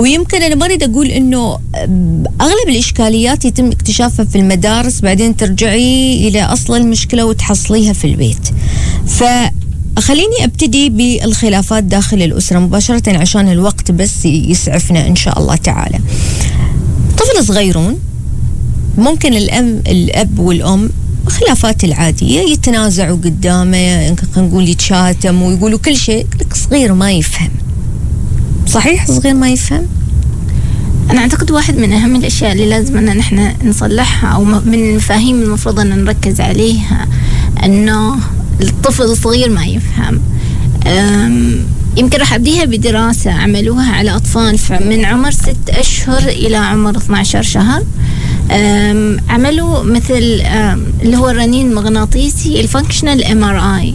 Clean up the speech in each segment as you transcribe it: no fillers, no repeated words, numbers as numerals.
ويمكن أنا ما أريد أقول إنه أغلب الإشكاليات يتم اكتشافها في المدارس، بعدين ترجعي إلى أصل المشكلة وتحصليها في البيت. فخليني أبتدي بالخلافات داخل الأسرة مباشرة عشان الوقت بس يسعفنا إن شاء الله تعالى. طفل صغيرون ممكن الأب والأم خلافات العادية يتنازعوا قدامه، خلينا نقول يتشاتموا ويقولوا كل شيء، لك صغير ما يفهم. صحيح صغير ما يفهم. أنا أعتقد واحد من أهم الأشياء اللي لازم أن نحن نصلحها أو من المفاهيم المفروض أن نركز عليها أنه الطفل الصغير ما يفهم. يمكن راح أبديها بدراسة عملوها على أطفال من عمر 6 أشهر إلى عمر 12 شهر. عملوا مثل اللي هو الرنين المغناطيسي الفانكشنال MRI،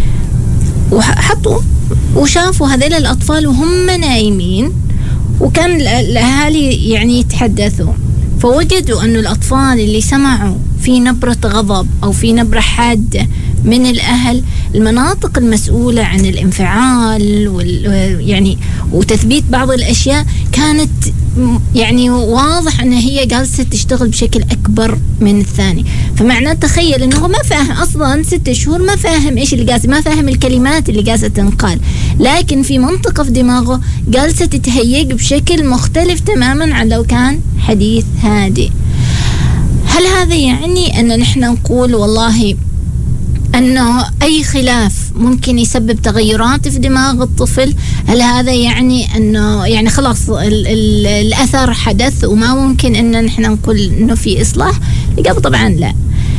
وحطوا وشافوا هذيل الأطفال وهم نايمين، وكان الأهالي يعني يتحدثوا، فوجدوا أنه الأطفال اللي سمعوا في نبرة غضب أو في نبرة حادة من الأهل، المناطق المسؤولة عن الانفعال يعني وتثبيت بعض الأشياء كانت يعني واضح أن هي جالسة تشتغل بشكل أكبر من الثاني. فمعناه تخيل أنه ما فاهم أصلا 6 شهور، ما فاهم إيش اللي جالس، ما فاهم الكلمات اللي جالسة تنقال، لكن في منطقة في دماغه جالسة تتهيج بشكل مختلف تماما عن لو كان حديث هادئ. هل هذا يعني أن نحن نقول والله أنه أي خلاف ممكن يسبب تغيرات في دماغ الطفل؟ هل هذا يعني أنه يعني خلاص الأثر حدث وما ممكن أن نحن نقول أنه في إصلاح؟ الإجابة طبعا لا.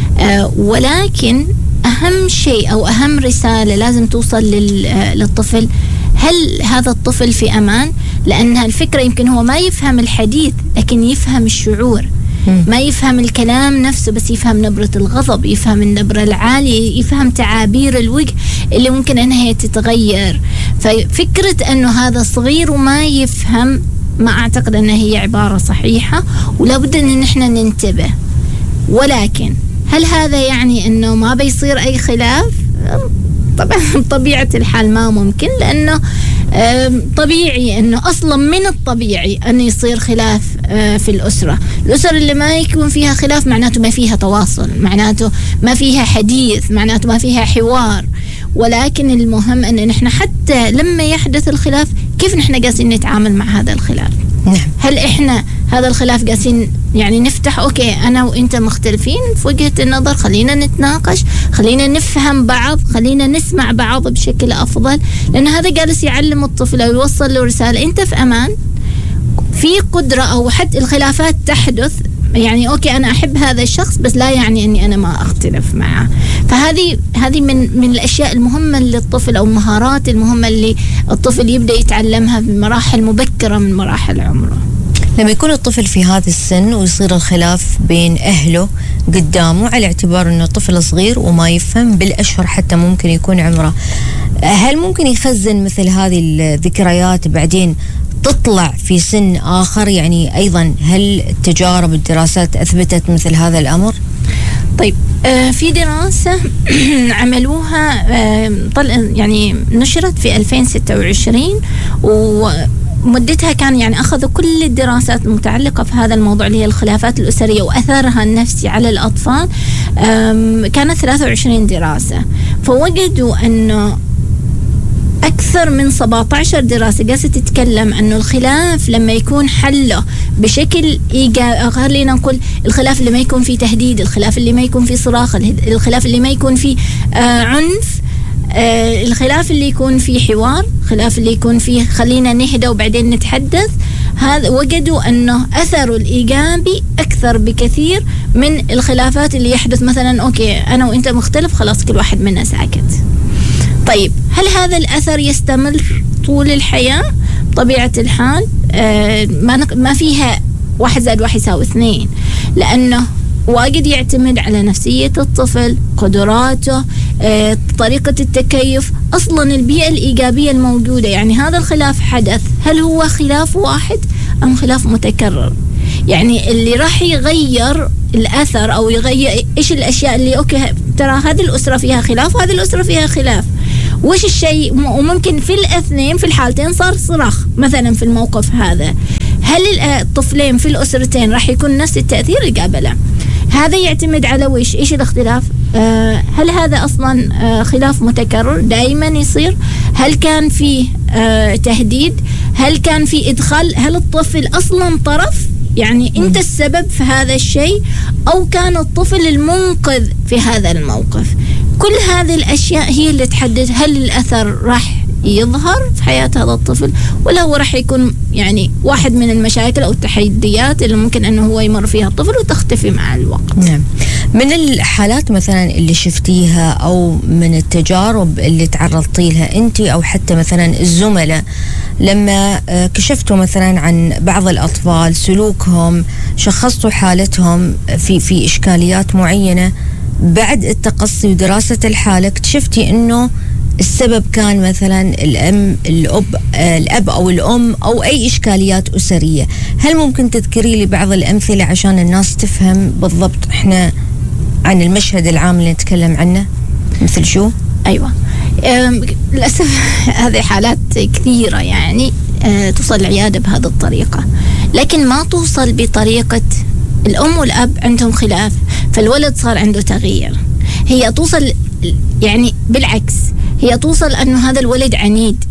ولكن أهم شيء أو أهم رسالة لازم توصل للطفل، هل هذا الطفل في أمان؟ لأن الفكرة يمكن هو ما يفهم الحديث لكن يفهم الشعور، ما يفهم الكلام نفسه بس يفهم نبرة الغضب، يفهم النبرة العالية، يفهم تعابير الوجه اللي ممكن أنها هي تتغير. ففكرة أنه هذا صغير وما يفهم ما أعتقد أنها هي عبارة صحيحة، ولا بد أن نحن ننتبه. ولكن هل هذا يعني أنه ما بيصير أي خلاف؟ طبعا بطبيعة الحال ما ممكن، لأنه طبيعي أنه أصلا من الطبيعي أن يصير خلاف في الأسرة اللي ما يكون فيها خلاف معناته ما فيها تواصل، معناته ما فيها حديث، معناته ما فيها حوار. ولكن المهم أن نحن حتى لما يحدث الخلاف كيف نحن قاسين نتعامل مع هذا الخلاف. هل إحنا هذا الخلاف قاسين يعني نفتح أوكي أنا وإنت مختلفين في وجهة النظر، خلينا نتناقش، خلينا نفهم بعض، خلينا نسمع بعض بشكل أفضل، لأن هذا جالس يعلم الطفل أو يوصل له رسالة أنت في أمان، في قدرة. أو حتى الخلافات تحدث يعني أوكي أنا أحب هذا الشخص بس لا يعني أني أنا ما أختلف معه. فهذه من الأشياء المهمة للطفل أو المهارات المهمة اللي الطفل يبدأ يتعلمها في مراحل مبكرة من مراحل عمره. لما يكون الطفل في هذا السن ويصير الخلاف بين أهله قدامه على اعتبار أنه طفل صغير وما يفهم بالأشهر حتى ممكن يكون عمره، هل ممكن يخزن مثل هذه الذكريات بعدين تطلع في سن آخر؟ يعني أيضا هل التجارب الدراسات أثبتت مثل هذا الأمر؟ طيب في دراسة عملوها يعني نشرت في 2026 ومدتها كان يعني أخذوا كل الدراسات المتعلقة في هذا الموضوع اللي هي الخلافات الأسرية وأثرها النفسي على الأطفال. كانت 23 دراسة، فوجدوا أنه أكثر من 17 دراسة جالسة تتكلم أنه الخلاف لما يكون حله بشكل إيجابي، خلينا نقول الخلاف اللي ما يكون فيه تهديد، الخلاف اللي ما يكون فيه صراخ، الخلاف اللي ما يكون فيه عنف، الخلاف اللي يكون فيه حوار، الخلاف اللي يكون فيه خلينا نهدى وبعدين نتحدث، هذا وجدوا أنه أثره الإيجابي أكثر بكثير من الخلافات اللي يحدث مثلا أوكي أنا وإنت مختلف خلاص كل واحد منا ساكت. طيب هل هذا الأثر يستمر طول الحياة؟ طبيعة الحال ما فيها 1+1=2، لأنه واجد يعتمد على نفسية الطفل، قدراته، طريقة التكيف، أصلا البيئة الإيجابية الموجودة. يعني هذا الخلاف حدث، هل هو خلاف واحد أم خلاف متكرر؟ يعني اللي راح يغير الأثر أو يغير إيش الأشياء اللي أوكي ترى هذه الأسرة فيها خلاف وهذه الأسرة فيها خلاف، وش الشيء وممكن في الاثنين في الحالتين صار صراخ مثلا في الموقف هذا، هل الطفلين في الأسرتين راح يكون نفس التأثير؟ الإجابة لا. هذا يعتمد على إيش الاختلاف. هل هذا أصلا خلاف متكرر دائما يصير؟ هل كان فيه تهديد؟ هل كان فيه إدخال؟ هل الطفل أصلا طرف يعني أنت السبب في هذا الشيء، أو كان الطفل المنقذ في هذا الموقف؟ كل هذه الأشياء هي اللي تحدد هل الأثر راح يظهر في حياة هذا الطفل، ولا هو راح يكون يعني واحد من المشاكل أو التحديات اللي ممكن أنه هو يمر فيها الطفل وتختفي مع الوقت. نعم. من الحالات مثلا اللي شفتيها أو من التجارب اللي تعرضتي لها أنت أو حتى مثلا الزملاء لما كشفتوا مثلا عن بعض الأطفال سلوكهم، شخصتوا حالتهم في إشكاليات معينة، بعد التقصي ودراسة الحالة اكتشفتي أنه السبب كان مثلا الأب أو الأم أو أي إشكاليات أسرية؟ هل ممكن تذكري لي بعض الأمثلة عشان الناس تفهم بالضبط إحنا عن المشهد العام اللي نتكلم عنه؟ مثل شو؟ أيوة، للأسف هذه حالات كثيرة يعني توصل العيادة بهذه الطريقة، لكن ما توصل بطريقة الأم والأب عندهم خلاف فالولد صار عنده تغيير. هي توصل يعني بالعكس، هي توصل أنه هذا الولد عنيد،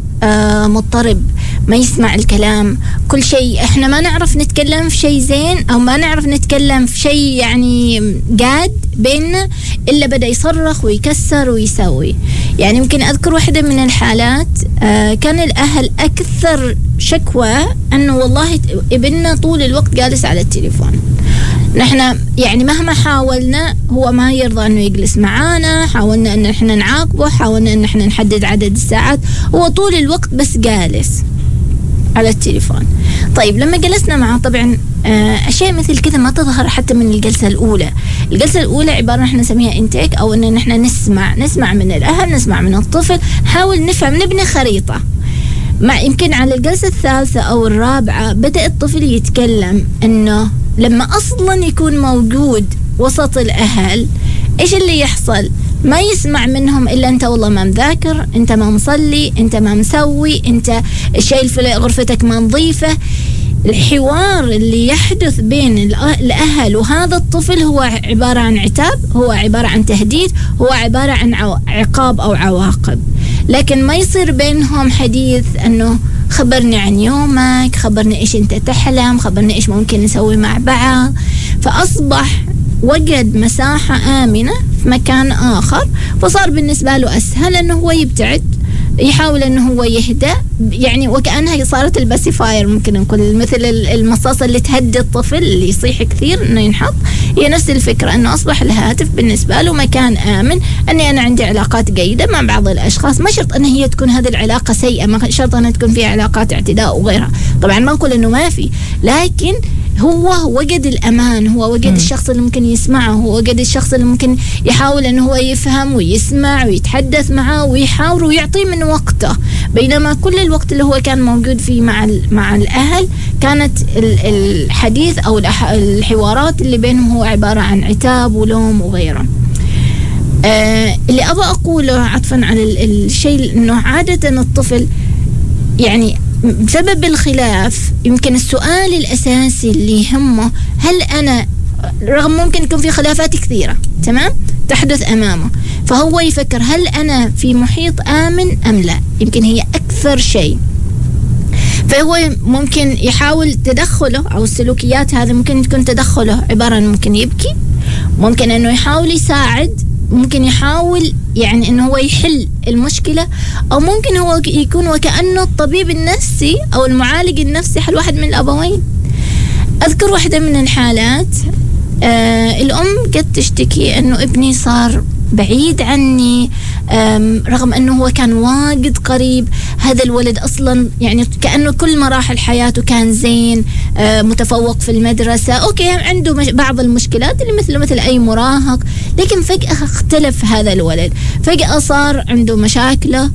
مضطرب، ما يسمع الكلام، كل شيء احنا ما نعرف نتكلم في شيء زين او ما نعرف نتكلم في شيء يعني جاد بيننا الا بدأ يصرخ ويكسر ويسوي. يعني يمكن اذكر واحدة من الحالات كان الاهل اكثر شكوى انه والله ابننا طول الوقت جالس على التليفون، نحن يعني مهما حاولنا هو ما يرضى انه يجلس معانا، حاولنا ان احنا نعاقبه، حاولنا ان احنا نحدد عدد الساعات، هو طول الوقت بس جالس على التليفون. طيب لما جلسنا معه طبعا اشياء مثل كذا ما تظهر حتى من الجلسة الاولى. الجلسة الاولى عبارة احنا نسميها انتيك، او ان احنا نسمع من الاهل، نسمع من الطفل، نحاول نفهم، نبني خريطة. مع يمكن على الجلسة الثالثة أو الرابعة بدأ الطفل يتكلم إنه لما أصلا يكون موجود وسط الأهل إيش اللي يحصل؟ ما يسمع منهم إلا أنت والله ما مذاكر، أنت ما مصلي، أنت ما مسوي، أنت شايل في غرفتك ما نظيفة. الحوار اللي يحدث بين الأهل وهذا الطفل هو عبارة عن عتاب، هو عبارة عن تهديد، هو عبارة عن عقاب أو عواقب. لكن ما يصير بينهم حديث أنه خبرني عن يومك، خبرني إيش أنت تحلم، خبرني إيش ممكن نسوي مع بعض. فأصبح وجد مساحة آمنة في مكان آخر، فصار بالنسبة له أسهل أنه هو يبتعد، يحاول أنه هو يهدأ. يعني وكأنها صارت الباسيفاير، ممكن نقول مثل المصاصة اللي تهدي الطفل اللي يصيح كثير أنه ينحط. هي نفس الفكرة، أنه أصبح الهاتف بالنسبة له مكان آمن، أني أنا عندي علاقات جيدة مع بعض الأشخاص، ما شرط أن هي تكون هذه العلاقة سيئة، ما شرط أن تكون فيها علاقات اعتداء وغيرها. طبعا ما نقول أنه ما في، لكن هو وجد الأمان، هو وجد الشخص اللي ممكن يسمعه، هو وجد الشخص اللي ممكن يحاول أنه هو يفهم ويسمع ويتحدث معه ويحاول ويعطيه من وقته. بينما كل الوقت اللي هو كان موجود فيه مع الأهل كانت الحديث أو الحوارات اللي بينهم هو عبارة عن عتاب ولوم وغيره. اللي أبغى أقوله عطفا على الشيء أنه عادة الطفل يعني بسبب الخلاف يمكن السؤال الأساسي اللي يهمه هل أنا، رغم ممكن يكون في خلافات كثيرة تمام تحدث أمامه، فهو يفكر هل أنا في محيط آمن أم لا؟ يمكن هي أكثر شيء. فهو ممكن يحاول تدخله أو السلوكيات هذا ممكن تكون تدخله عبارة عن ممكن يبكي، ممكن أنه يحاول يساعد، ممكن يحاول يعني أنه هو يحل المشكلة، أو ممكن هو يكون وكأنه الطبيب النفسي أو المعالج النفسي حل واحد من الأبوين. أذكر واحدة من الحالات الأم قد تشتكي أنه ابني صار بعيد عني، رغم أنه هو كان واجد قريب. هذا الولد أصلا يعني كأنه كل مراحل حياته كان زين، متفوق في المدرسة، أوكي عنده بعض المشكلات اللي مثل أي مراهق، لكن فجأة اختلف هذا الولد، فجأة صار عنده مشاكله،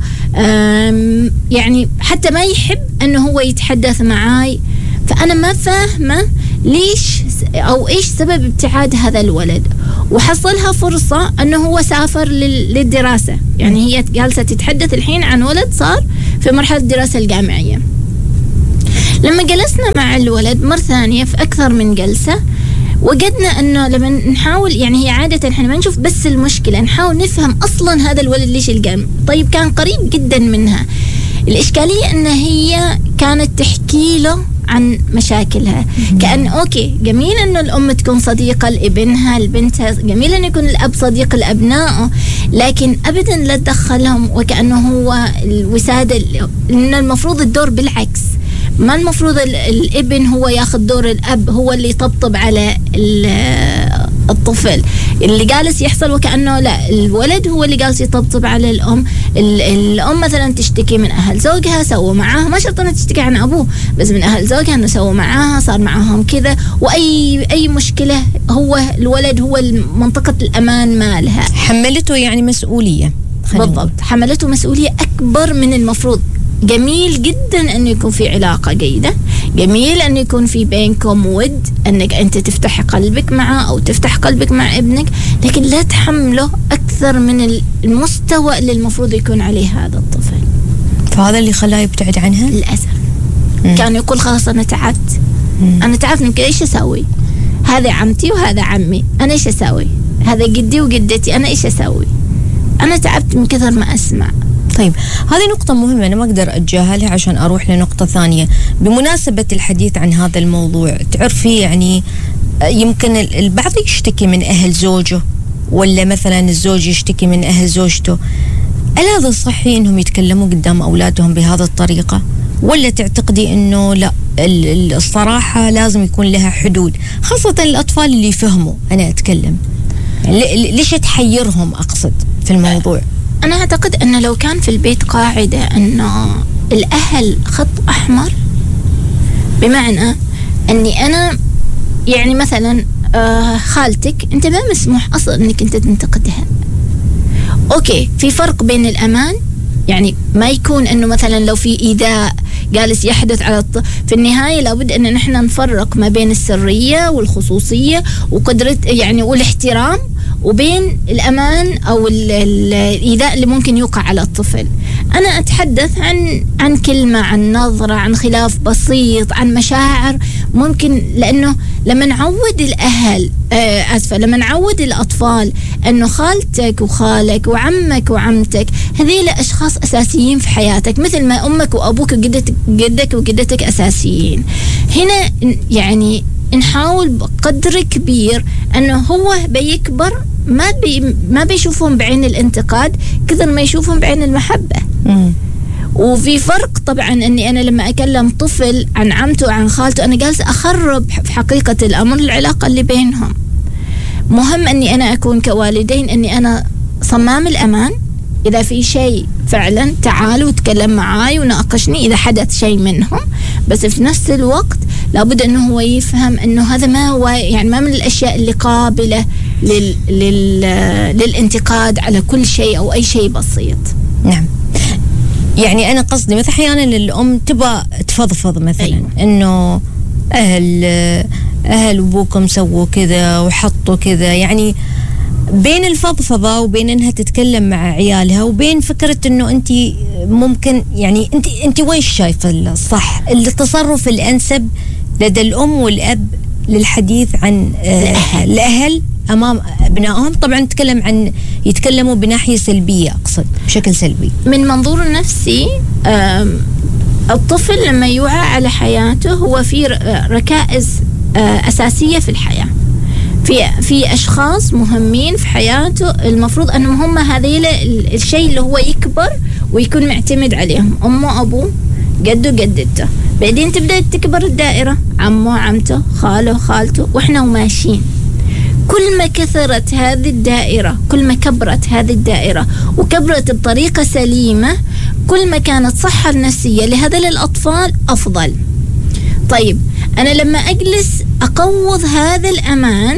يعني حتى ما يحب أنه هو يتحدث معاي. فأنا ما فاهمة ليش أو إيش سبب ابتعاد هذا الولد. وحصلها فرصة أنه هو سافر للدراسة، يعني هي جالسة تتحدث الحين عن ولد صار في مرحلة الدراسة الجامعية. لما جلسنا مع الولد مرة ثانية في أكثر من جلسة، وجدنا أنه لما نحاول، يعني هي عادة احنا ما نشوف بس المشكلة، نحاول نفهم أصلا هذا الولد ليش القام. طيب كان قريب جدا منها. الإشكالية أن هي كانت تحكي له عن مشاكلها، كأن أوكي جميل أنه الأم تكون صديقة لابنها لبنتها، جميل أن يكون الأب صديق لأبنائه، لكن أبدا لا تدخلهم وكأنه هو الوسادة. إن المفروض الدور بالعكس، ما المفروض الابن هو ياخذ دور الأب، هو اللي يطبطب على الطفل. اللي جالس يحصل وكأنه لا، الولد هو اللي جالس يطبطب على الأم. الأم مثلا تشتكي من أهل زوجها، سووا معاها، ما شرط أنها تشتكي عن أبوه، بس من أهل زوجها أنه سووا معاها، صار معاهم كذا، وأي مشكلة هو الولد هو منطقة الأمان مالها. حملته يعني مسؤولية. بالضبط، حملته مسؤولية أكبر من المفروض. جميل جدا أنه يكون في علاقة جيدة، جميل أنه يكون في بينكم ود، أنك أنت تفتح قلبك معه أو تفتح قلبك مع ابنك، لكن لا تحمله أكثر من المستوى اللي المفروض يكون عليه هذا الطفل. فهذا اللي خلاه يبتعد عنها للأسف. كان يقول خلاص أنا تعبت، أنا تعبت من كده، إيش أسوي؟ هذا عمتي وهذا عمي، أنا إيش أسوي؟ هذا جدي وجدتي، أنا إيش أسوي؟ أنا تعبت من كثر ما أسمع. طيب هذه نقطة مهمة أنا ما أقدر أتجاهلها عشان أروح لنقطة ثانية بمناسبة الحديث عن هذا الموضوع. تعرفي يعني يمكن البعض يشتكي من أهل زوجه، ولا مثلا الزوج يشتكي من أهل زوجته. هل هذا صحي إنهم يتكلموا قدام أولادهم بهذه الطريقة، ولا تعتقدي إنه لا، الصراحة لازم يكون لها حدود، خاصة الأطفال اللي يفهموا أنا أتكلم؟ يعني ليش تحيرهم أقصد في الموضوع؟ أنا أعتقد أنه لو كان في البيت قاعدة أنه الأهل خط أحمر، بمعنى أني أنا يعني مثلا خالتك أنت ما مسموح أصلا أنك أنت تنتقدها. أوكي، في فرق بين الأمان، يعني ما يكون أنه مثلا لو في إيذاء جالس يحدث على في النهاية لابد أن نحن نفرق ما بين السرية والخصوصية وقدرة يعني والاحترام، وبين الأمان أو الإيذاء اللي ممكن يوقع على الطفل. أنا أتحدث عن كلمة، عن نظرة، عن خلاف بسيط، عن مشاعر ممكن، لأنه لما نعود الأهل لما نعود الأطفال أنه خالتك وخالك وعمك وعمتك هذيل أشخاص أساسيين في حياتك، مثل ما أمك وأبوك وجدك وجدتك أساسيين. هنا يعني نحاول بقدر كبير أنه هو بيكبر ما بيشوفهم بعين الانتقاد كثر ما يشوفهم بعين المحبة. وفي فرق طبعا أني أنا لما أكلم طفل عن عمته وعن خالته أنا جالسة أخرب في حقيقة الأمر العلاقة اللي بينهم. مهم أني أنا أكون كوالدين أني أنا صمام الأمان، إذا في شيء فعلا تعالوا تكلم معاي وناقشني إذا حدث شيء منهم، بس في نفس الوقت لابد أنه هو يفهم أنه هذا ما هو يعني ما من الأشياء اللي قابلة للانتقاد على كل شيء أو أي شيء بسيط. نعم، يعني أنا قصدي مثلا أحيانا الأم تبغى تفضفض مثلا، أيوة. إنه أهل أبوكم سووا كذا وحطوا كذا، يعني بين الفضفضة وبين إنها تتكلم مع عيالها وبين فكرة إنه أنت ممكن يعني أنت وين شايفة الصح، التصرف الأنسب لدى الأم والأب للحديث عن الأهل أمام أبنائهم. طبعا نتكلم يتكلموا بناحية سلبية، أقصد بشكل سلبي. من منظور نفسي الطفل لما يوعى على حياته هو في ركائز أساسية في الحياة، في أشخاص مهمين في حياته المفروض أنهم هم هذيل الشيء اللي هو يكبر ويكون معتمد عليهم، أمه أبوه جده جدته، بعدين تبدأ تكبر الدائرة، عمه عمته خاله خالته وإحنا وماشيين. كل ما كثرت هذه الدائرة، كل ما كبرت هذه الدائرة وكبرت بطريقة سليمة، كل ما كانت صحة النفسية لهذول الأطفال أفضل. طيب أنا لما أجلس أقوض هذا الأمان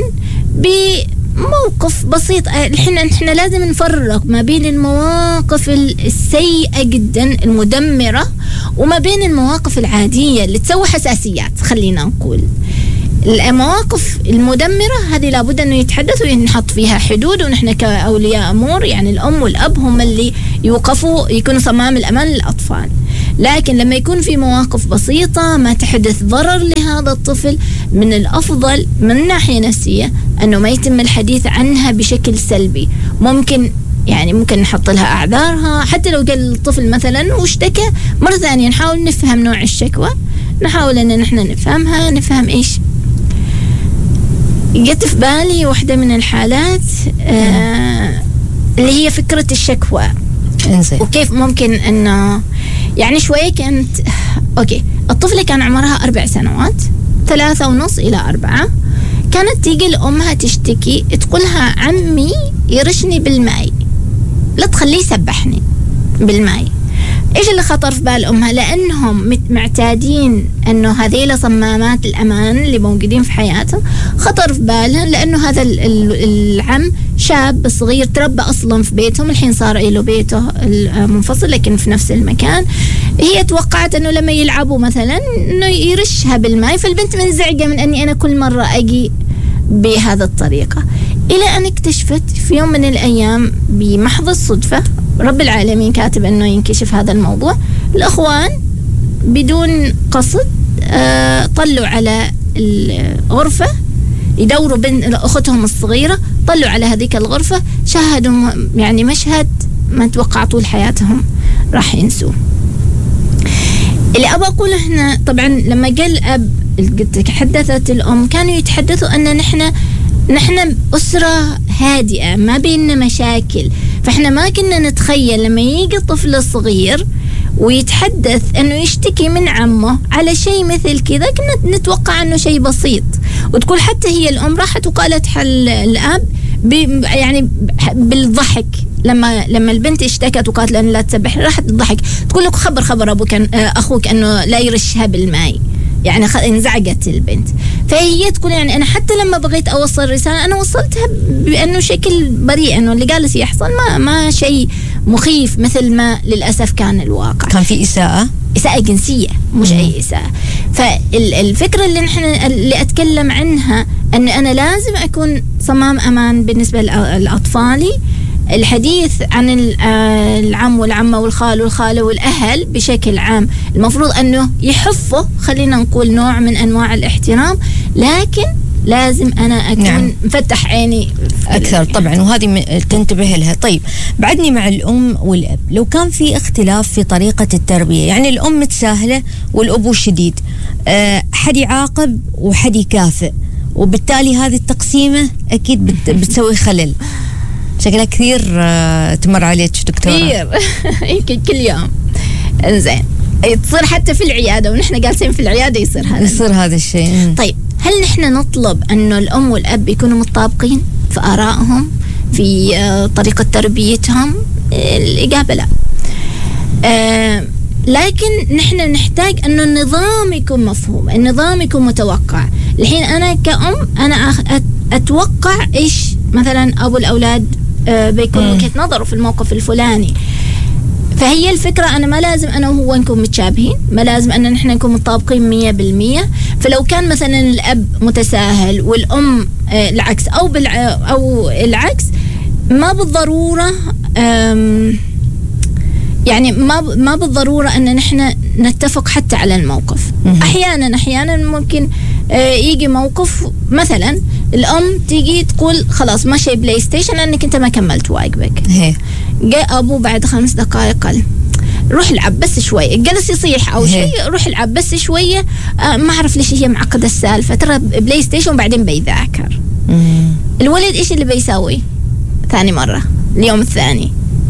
بموقف بسيط، إحنا لازم نفرق ما بين المواقف السيئة جدا المدمرة وما بين المواقف العادية اللي تسوي حساسيات. خلينا نقول المواقف المدمرة هذه لابد أنه يتحدثوا ونحط فيها حدود، ونحن كأولياء أمور يعني الأم والأب هم اللي يوقفوا يكونوا صمام الأمان للأطفال. لكن لما يكون في مواقف بسيطة ما تحدث ضرر لهذا الطفل، من الأفضل من ناحية نفسية أنه ما يتم الحديث عنها بشكل سلبي. ممكن نحط لها أعذارها، حتى لو قال الطفل مثلا واشتكى، مرة ثانية نحاول نفهم نوع الشكوى، نحاول أن نحن نفهمها، نفهم إيش. جت في بالي واحدة من الحالات اللي هي فكرة الشكوى، وكيف ممكن أنه يعني شوية كانت أوكي. الطفلة كان عمرها 4 سنوات، 3.5 إلى 4. كانت تيجي لأمها تشتكي، تقولها عمي يرشني بالماء، لا تخليه يسبحني بالماء. إيش اللي خطر في بال أمها؟ لأنهم معتادين أنه هذيل صمامات الأمان اللي موجودين في حياتهم، خطر في بالها لأنه هذا العم شاب صغير تربى أصلا في بيتهم، الحين صار له بيته المنفصل لكن في نفس المكان. هي توقعت أنه لما يلعبوا مثلا أنه يرشها بالماء، فالبنت منزعجة من أني أنا كل مرة أجي بهذا الطريقة. إلى أن اكتشفت في يوم من الأيام بمحض الصدفة، رب العالمين كاتب أنه ينكشف هذا الموضوع، الأخوان بدون قصد طلوا على الغرفة يدوروا بين أختهم الصغيرة، طلوا على هذيك الغرفة، شاهدوا يعني مشهد ما توقعوا طول حياتهم راح ينسوه. اللي أبغى أقوله هنا طبعا لما قال الأب تحدثت الأم، كانوا يتحدثوا أن نحن أسرة هادئة ما بيننا مشاكل، فإحنا ما كنا نتخيل لما يجي طفل صغير ويتحدث أنه يشتكي من عمه على شيء مثل كذا، كنا نتوقع أنه شيء بسيط. وتقول حتى هي الأم راحت وقالت حل الأب يعني بالضحك، لما البنت اشتكت وقالت لأن لا تسبح، راحت تضحك تقول لك خبر أبوك أخوك أنه لا يرشها بالماء، يعني انزعجت البنت. فهي تقول يعني أنا حتى لما بغيت أوصل رسالة أنا وصلتها بأنه شكل بريء، أنه اللي جالس يحصل ما شيء مخيف مثل ما للأسف كان الواقع. كان في إساءة جنسية، مش أي إساءة. فالفكرة اللي أتكلم عنها أن أنا لازم أكون صمام أمان بالنسبة لأطفالي. الحديث عن العم والعمة والخال والخالة والأهل بشكل عام المفروض أنه يحفوا، خلينا نقول نوع من أنواع الاحترام، لكن لازم أنا أكون مفتح عيني أكثر طبعا، وهذه تنتبه لها. طيب بعدني مع الأم والأب، لو كان في اختلاف في طريقة التربية، يعني الأم متساهلة والأبو شديد، حد يعاقب وحد يكافئ، وبالتالي هذه التقسيمة أكيد بتسوي خلل. شكلها كثير تمر عليك دكتورة. كثير يمكن كل يوم. إنزين تصير حتى في العيادة، ونحن جالسين في العيادة يصير هذا الشيء. طيب هل نحن نطلب أنه الأم والأب يكونوا متطابقين في آرائهم في طريقة تربيتهم؟ الإجابة لا. لكن نحن نحتاج أنه النظام يكون مفهوم، النظام يكون متوقع. الحين أنا كأم أنا أتوقع إيش مثلا أبو الأولاد بيكون وجهة نظره في الموقف الفلاني. فهي الفكرة أنا ما لازم أنا وهو نكون متشابهين، ما لازم أن نحن نكون متطابقين 100%. فلو كان مثلا الأب متساهل والأم العكس أو العكس، ما بالضرورة يعني ما بالضرورة أن نحن نتفق حتى على الموقف. أحيانا ممكن يجي موقف مثلا الأم تيجي تقول خلاص ماشي بلاي ستيشن لأنك أنت ما كملت واجبك. جاء أبو بعد 5 دقائق قال روح العب بس شوية، جلس يصيح أو شيء، روح العب بس شوية، ما أعرف ليش هي معقدة السالفة، ترى بلاي ستيشن وبعدين بيذاكر. الولد إيش اللي بيسوي ثاني مرة؟ اليوم الثاني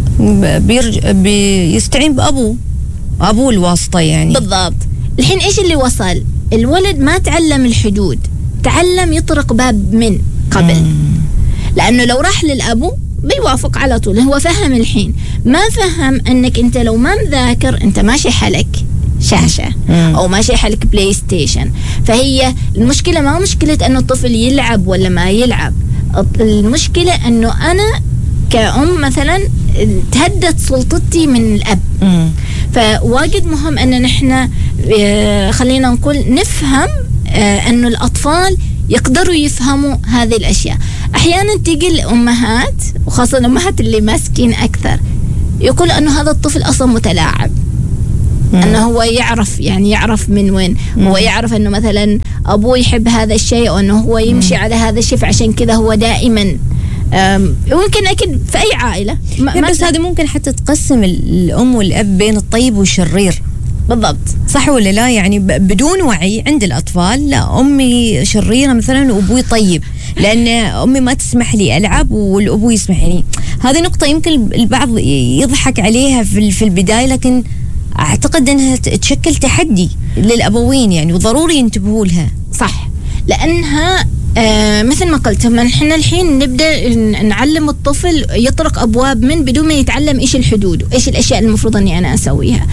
بيستعين بأبوه الواسطة يعني. بالضبط. الحين إيش اللي وصل؟ الولد ما تعلم الحدود، تعلم يطرق باب من قبل. لأنه لو راح للأبو بيوافق على طول، هو فهم. الحين ما فهم أنك أنت لو ما مذاكر أنت ماشي حلك شاشة أو ماشي حلك بلاي ستيشن. فهي المشكلة ما مشكلة أنه الطفل يلعب ولا ما يلعب، المشكلة أنه أنا كأم مثلا تهدت سلطتي من الأب. فواجد مهم أن نحن خلينا نقول نفهم أنه الأطفال يقدروا يفهموا هذه الأشياء. أحيانا تيجي الأمهات وخاصة الأمهات اللي ماسكين أكثر يقول أنه هذا الطفل أصلا متلاعب، أنه هو يعرف من وين. هو يعرف أنه مثلا أبوه يحب هذا الشيء، أو أنه هو يمشي على هذا الشيء، فعشان كذا هو دائما ممكن أكيد في أي عائلة بس هذا ممكن حتى تقسم الأم والأب بين الطيب والشرير. بالضبط، صح ولا لا؟ يعني بدون وعي عند الأطفال، لا أمي شريرة مثلا وأبوي طيب، لأن أمي ما تسمح لي ألعب والأبوي يسمح لي. هذه نقطة يمكن البعض يضحك عليها في البداية، لكن أعتقد أنها تشكل تحدي للأبوين يعني، وضروري ينتبهوا لها. صح، لأنها مثل ما قلت، احنا الحين نبدأ نعلم الطفل يطرق أبواب من بدون ما يتعلم إيش الحدود وإيش الأشياء المفروض أني أنا أسويها.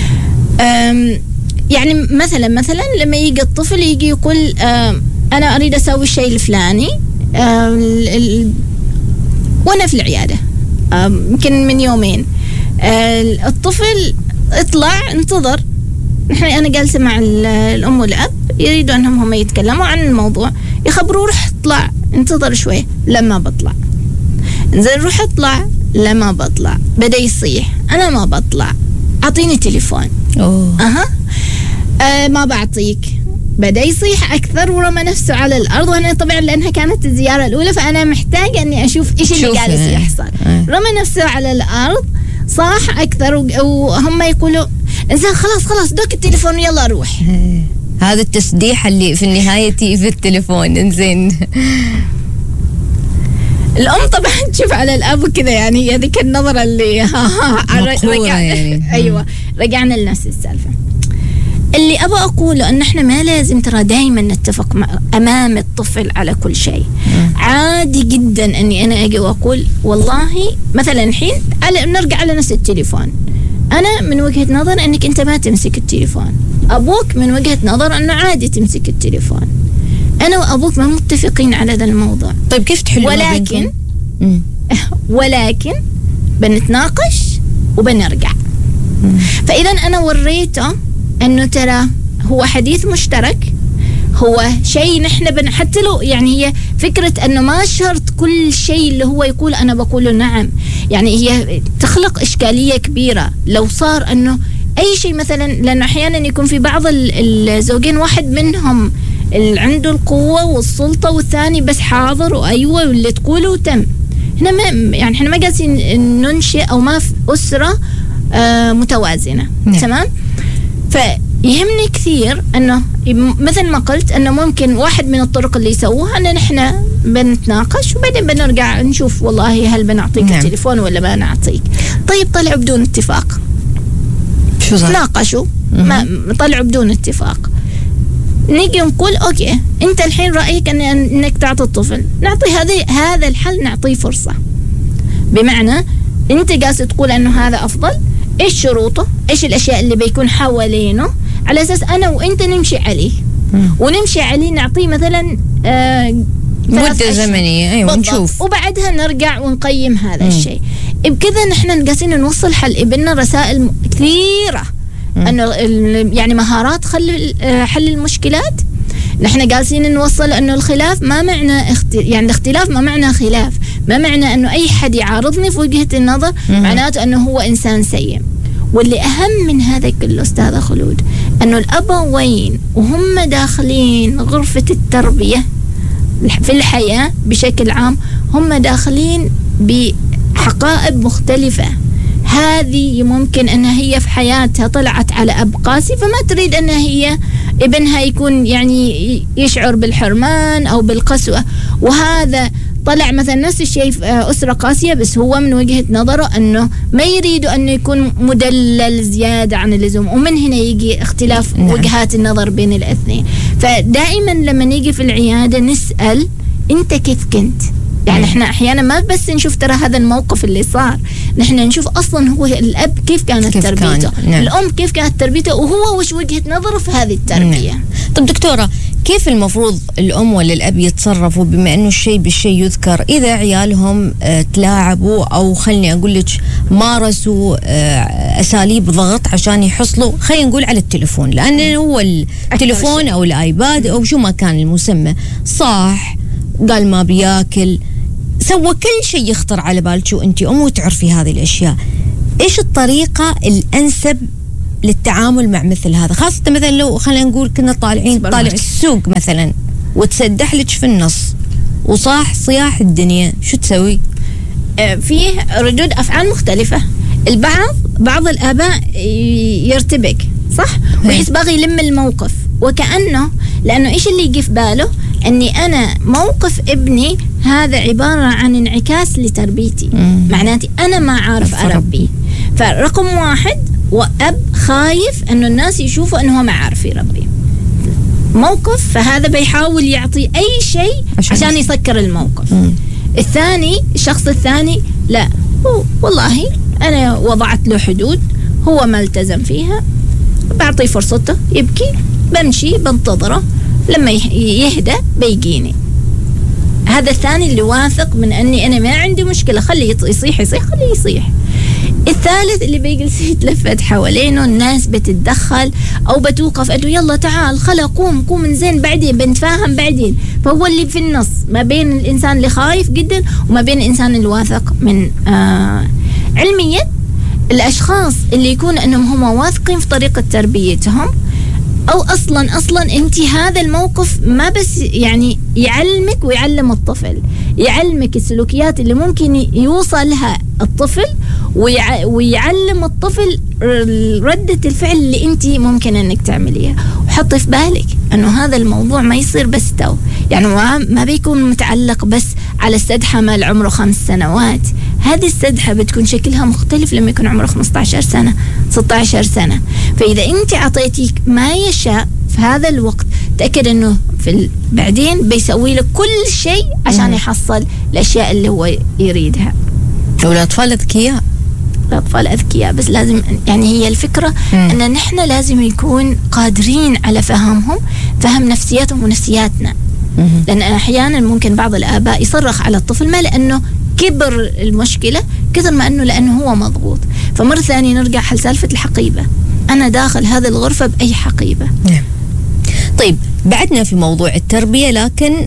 يعني مثلا لما يجي الطفل يجي يقول أنا أريد أسوي الشيء الفلاني وأنا في العيادة يمكن من يومين، الطفل اطلع انتظر، أنا جالسة مع الأم والأب يريدوا أنهم هم يتكلموا عن الموضوع، يخبروا روح اطلع انتظر شوي، لما بطلع انزل روح اطلع، لما بطلع بدأ يصيح أنا ما بطلع، أعطيني تليفون. ما بعطيك، بدأ يصيح أكثر ورمى نفسه على الأرض. وأنا طبعا لأنها كانت الزيارة الأولى فأنا محتاجة أني أشوف إيش اللي جالس يحصل. رمى نفسه على الأرض، صاح أكثر، وهم يقولوا إنزين خلاص دوك التليفون يلا روح. هذا التسديح اللي في النهاية في التليفون. إنزين الأم طبعا تشوف على الأب كذا، يعني هذيك النظرة اللي رجعنا يعني. أيوة، رجعنا لنفس السالفة. اللي أبغى أقوله أن إحنا ما لازم ترى دايما نتفق أمام الطفل على كل شيء. عادي جدا أني أنا أجي وأقول والله مثلا الحين نرجع على نفس التليفون، أنا من وجهة نظر أنك أنت ما تمسك التليفون، أبوك من وجهة نظر أنه عادي تمسك التليفون، أنا وأبوك ما متفقين على هذا الموضوع. طيب كيف تحلوا؟ ولكن بنتناقش وبنرجع. فإذا أنا وريته أنه ترى هو حديث مشترك، هو شيء نحن حتى لو يعني هي فكرة أنه ما شرط كل شيء اللي هو يقول أنا بقوله نعم، يعني هي تخلق إشكالية كبيرة لو صار أنه أي شيء مثلا، لأنه أحيانا يكون في بعض الزوجين واحد منهم اللي عنده القوة والسلطة والثاني بس حاضر وأيوة واللي تقوله وتم. هنا ما يعني إحنا ما قاعدين ننشئ أو ما في أسرة متوازنة. تمام. فيهمني كثير أنه مثل ما قلت أنه ممكن واحد من الطرق اللي يسووها أن نحن بنتناقش وبعدين بنرجع نشوف والله هل بنعطيك التليفون ولا ما نعطيك. طيب طلعوا بدون اتفاق، شو صار؟ ناقشوا ما طلعوا بدون اتفاق، نيجي نقول أوكي أنت الحين رأيك أنك تعطي الطفل، نعطي هذا الحل، نعطيه فرصة. بمعنى أنت قاعد تقول أنه هذا أفضل، إيش شروطه، إيش الأشياء اللي بيكون حوالينه، على أساس أنا وإنت نمشي عليه ونمشي عليه، نعطيه مثلا مدة زمنية. أيوة نشوف، وبعدها نرجع ونقيم هذا الشيء. بكذا نحن قاعدين نوصل حل ابننا رسائل كثيرة أنه يعني مهارات حل المشكلات. نحن جالسين نوصل أنه الخلاف ما معنى يعني الاختلاف ما معنى خلاف، ما معنى أنه أي حد يعارضني في وجهة النظر معناته أنه هو إنسان سيء. واللي أهم من هذا كله أستاذة خلود أنه الأبوين وهم داخلين غرفة التربية في الحياة بشكل عام هم داخلين بحقائب مختلفة. هذه ممكن أنها هي في حياتها طلعت على أب قاسي، فما تريد أنها هي ابنها يكون يعني يشعر بالحرمان أو بالقسوة، وهذا طلع مثلا نفس الشيء في أسرة قاسية، بس هو من وجهة نظره أنه ما يريد أنه يكون مدلل زيادة عن اللزوم، ومن هنا يجي اختلاف وجهات النظر بين الاثنين. فدائما لما نيجي في العيادة نسأل أنت كيف كنت؟ يعني احنا احيانا ما بس نشوف ترى هذا الموقف اللي صار، نحن نشوف اصلا هو الاب كيف كانت تربيته، الام كيف كانت تربيته، وهو وش وجهة نظره في هذه التربية. طب دكتورة، كيف المفروض الام ولا الاب يتصرفوا بما انه الشيء بالشيء يذكر اذا عيالهم تلاعبوا او خلني اقول لك مارسوا اساليب ضغط عشان يحصلوا، خلينا نقول على التليفون، لانه هو التليفون او الايباد او شو ما كان المسمى، صح قال ما بياكل، سوى كل شيء يخطر على بالك وانتي ام وتعرفي هذه الاشياء، ايش الطريقه الانسب للتعامل مع مثل هذا؟ خاصة مثلا لو خلينا نقول كنا طالع السوق مثلا وتسدح لك في النص وصاح صياح الدنيا، شو تسوي؟ فيه ردود أفعال مختلفة. بعض الآباء يرتبك صح ويحس باغي يلم الموقف، وكأنه لأنه إيش اللي يجي في باله أني أنا موقف ابني هذا عبارة عن انعكاس لتربيتي، معناتي أنا ما عارف أربي. فرقم واحد، وأب خايف أنه الناس يشوفوا أنه هو ما عارف يربي موقف، فهذا بيحاول يعطي أي شيء عشان يسكر الموقف. الثاني، الشخص الثاني لا، والله أنا وضعت له حدود هو ما التزم فيها، بعطيه فرصته يبكي، بمشي بنتظره لما يهدى بيجيني. هذا الثاني اللي واثق من أني أنا ما عندي مشكلة، خليه يصيح خليه يصيح. الثالث اللي بيجلس يتلفت حوالينه، الناس بتتدخل أو بتوقف أنه يلا تعال خلا قوم من زين بعدين بنتفاهم بعدين. فهو اللي في النص ما بين الإنسان اللي خايف جدا وما بين الإنسان الواثق من علميا الأشخاص اللي يكون أنهم هم واثقين في طريقة تربيتهم، أو أصلا أنت هذا الموقف ما بس يعني يعلمك ويعلم الطفل، يعلمك السلوكيات اللي ممكن يوصلها الطفل، ويعلم الطفل ردة الفعل اللي أنت ممكن أنك تعمليها. وحطي في بالك أنه هذا الموضوع ما يصير بس يعني ما بيكون متعلق بس على السدحة مال عمره 5 سنوات. هذه السدحة بتكون شكلها مختلف لما يكون عمره 15 سنة 16 سنة. فإذا أنت عطيتيك ما يشاء في هذا الوقت، تأكد أنه بعدين بيسوي لك كل شيء عشان يحصل الأشياء اللي هو يريدها. والأطفال أذكياء، الأطفال أذكياء، بس لازم يعني هي الفكرة أن نحن لازم يكون قادرين على فهمهم، فهم نفسياتهم ونفسياتنا. لأن أحيانا ممكن بعض الآباء يصرخ على الطفل ما لأنه كبر المشكلة كثر ما لأنه هو مضغوط. فمرة ثانية نرجع حل سالفة الحقيبة، أنا داخل هذه الغرفة بأي حقيبة. طيب بعدنا في موضوع التربية، لكن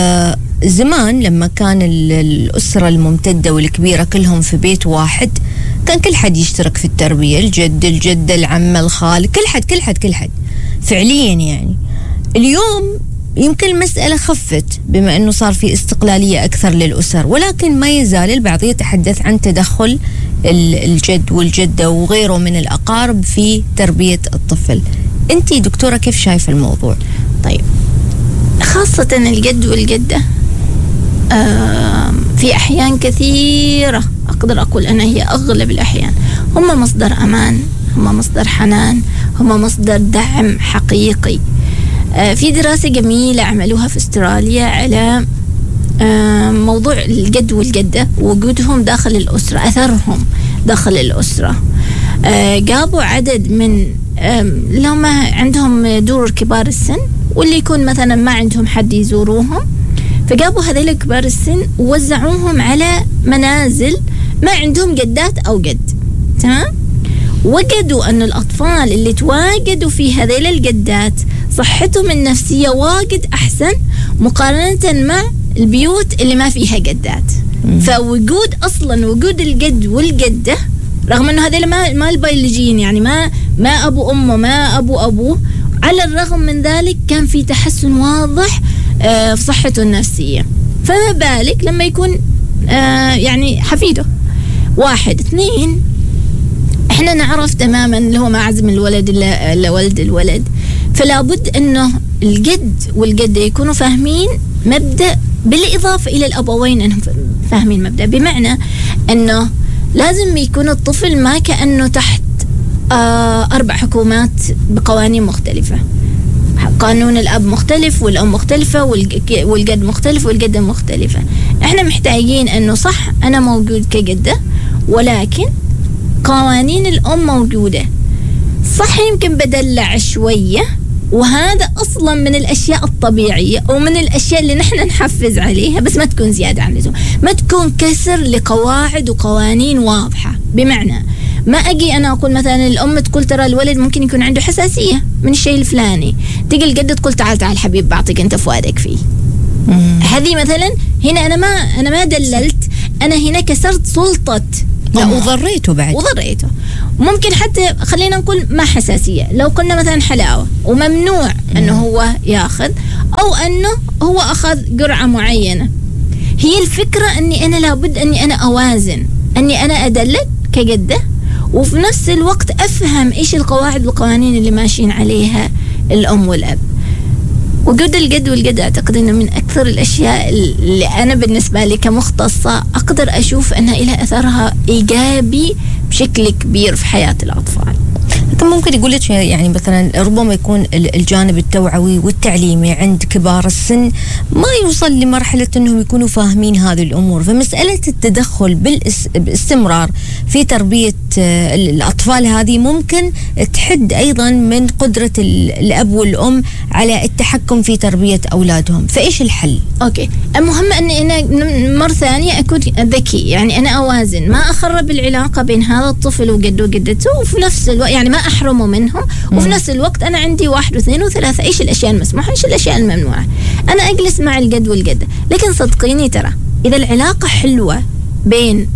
زمان لما كان الأسرة الممتدة والكبيرة كلهم في بيت واحد، كان كل حد يشترك في التربية، الجد الجدة العمة الخال، كل حد فعليا. يعني اليوم يمكن المسألة خفت بما أنه صار في استقلالية أكثر للأسر، ولكن ما يزال البعض يتحدث عن تدخل الجد والجدة وغيره من الأقارب في تربية الطفل. أنتي دكتورة كيف شايفة الموضوع؟ طيب، خاصة الجد والجدة في أحيان كثيرة أقدر أقول أنا هي أغلب الأحيان هم مصدر أمان، هم مصدر حنان، هم مصدر دعم حقيقي. في دراسة جميلة عملوها في استراليا على موضوع الجد والجدة، وجودهم داخل الأسرة، أثرهم داخل الأسرة. جابوا عدد من اللي هم عندهم دور كبار السن، واللي يكون مثلا ما عندهم حد يزوروهم، فجابوا هذيل كبار السن ووزعوهم على منازل ما عندهم جدات أو جد. تمام؟ وجدوا أن الأطفال اللي تواجدوا في هذيل الجدات صحتهم النفسية واجد أحسن مقارنة مع البيوت اللي ما فيها جدات. فوجود أصلا وجود الجد والجدة، رغم أنه هذيل ما البيولوجيين، يعني ما أبو أمه ما أبوه، على الرغم من ذلك كان في تحسن واضح في صحته النفسية. فما بالك لما يكون يعني حفيده. 1 2 احنا نعرف تماما اللي هو ما عزم الولد إلا ولد الولد، فلا بد انه الجد والجدة يكونوا فاهمين مبدأ، بالإضافة إلى الأبوين أنهم فاهمين مبدأ، بمعنى أنه لازم يكون الطفل ما كأنه تحت 4 حكومات بقوانين مختلفة. قانون الأب مختلف والأم مختلفة والجد مختلف والجدة مختلفة. احنا محتاجين أنه صح أنا موجود كجدة، ولكن قوانين الأم موجودة. صح يمكن بدلع شوية، وهذا أصلا من الأشياء الطبيعية ومن الأشياء اللي نحن نحفز عليها، بس ما تكون زيادة عن اللزوم، ما تكون كسر لقواعد وقوانين واضحة. بمعنى ما أجي أنا أقول مثلا الأم تقول ترى الولد ممكن يكون عنده حساسية من الشيء الفلاني، تيجي الجدة تقول تعال حبيب بعطيك أنت فؤادك فيه. هذه مثلا هنا أنا ما دللت، أنا هنا كسرت سلطة وضريته بعد، وضريته. ممكن حتى خلينا نقول ما حساسية، لو قلنا مثلا حلاوة وممنوع أنه هو ياخذ، أو أنه هو أخذ جرعة معينة. هي الفكرة أني أنا لابد أني أنا أوازن، أني أنا أدلل كجدة، وفي نفس الوقت أفهم إيش القواعد والقوانين اللي ماشيين عليها الأم والأب. وجود الجد والجدة أعتقد أنه من أكثر الأشياء اللي أنا بالنسبة لي كمختصة أقدر أشوف أنها إلها أثرها إيجابي بشكل كبير في حياة الأطفال. لكن ممكن يقول لك يعني مثلا ربما يكون الجانب التوعوي والتعليمي عند كبار السن ما يوصل لمرحلة أنهم يكونوا فاهمين هذه الأمور، فمسألة التدخل باستمرار في تربية الأطفال هذه ممكن تحد أيضا من قدرة الأب والأم على التحكم في تربية أولادهم. فإيش الحل؟ أوكي، المهم أني أنا مرة ثانية أكون ذكي، يعني أنا أوازن، ما أخرب العلاقة بين هذا الطفل وجده وجدته، وفي نفس الوقت يعني ما أحرمه منهم، وفي نفس الوقت أنا عندي 1 و2 و3 إيش الأشياء المسموحة إيش الأشياء الممنوعة. أنا أجلس مع الجد والجدة، لكن صدقيني ترى إذا العلاقة حلوة بين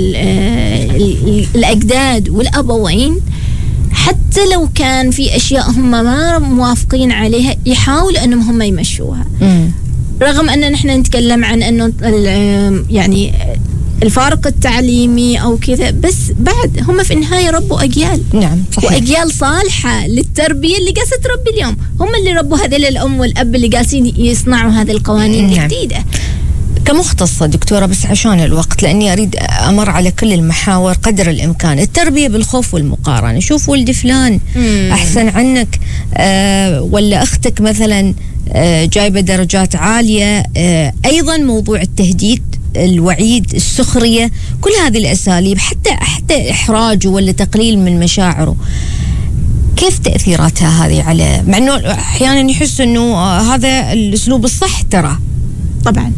الأجداد والأبوين، حتى لو كان في أشياء هم ما موافقين عليها يحاولوا أنهم هم يمشوها. رغم أن نحن نتكلم عن أنه يعني الفارق التعليمي أو كذا، بس بعد هم في النهاية ربوا أجيال. نعم صحيح. وأجيال صالحة للتربية اللي قاسة تربي اليوم، هم اللي ربوا هذول الأم والأب اللي قاسين يصنعوا هذه القوانين الجديدة. كمختصة دكتورة بس عشان الوقت، لأني أريد أمر على كل المحاور قدر الإمكان، التربية بالخوف والمقارنة، شوف ولد فلان أحسن عنك، ولا أختك مثلا جايبة درجات عالية، أيضا موضوع التهديد، الوعيد، السخرية، كل هذه الأساليب حتى إحراجه ولا تقليل من مشاعره، كيف تأثيراتها هذه على، مع أنه أحيانا يحس أنه هذا الأسلوب الصح ترى؟ طبعا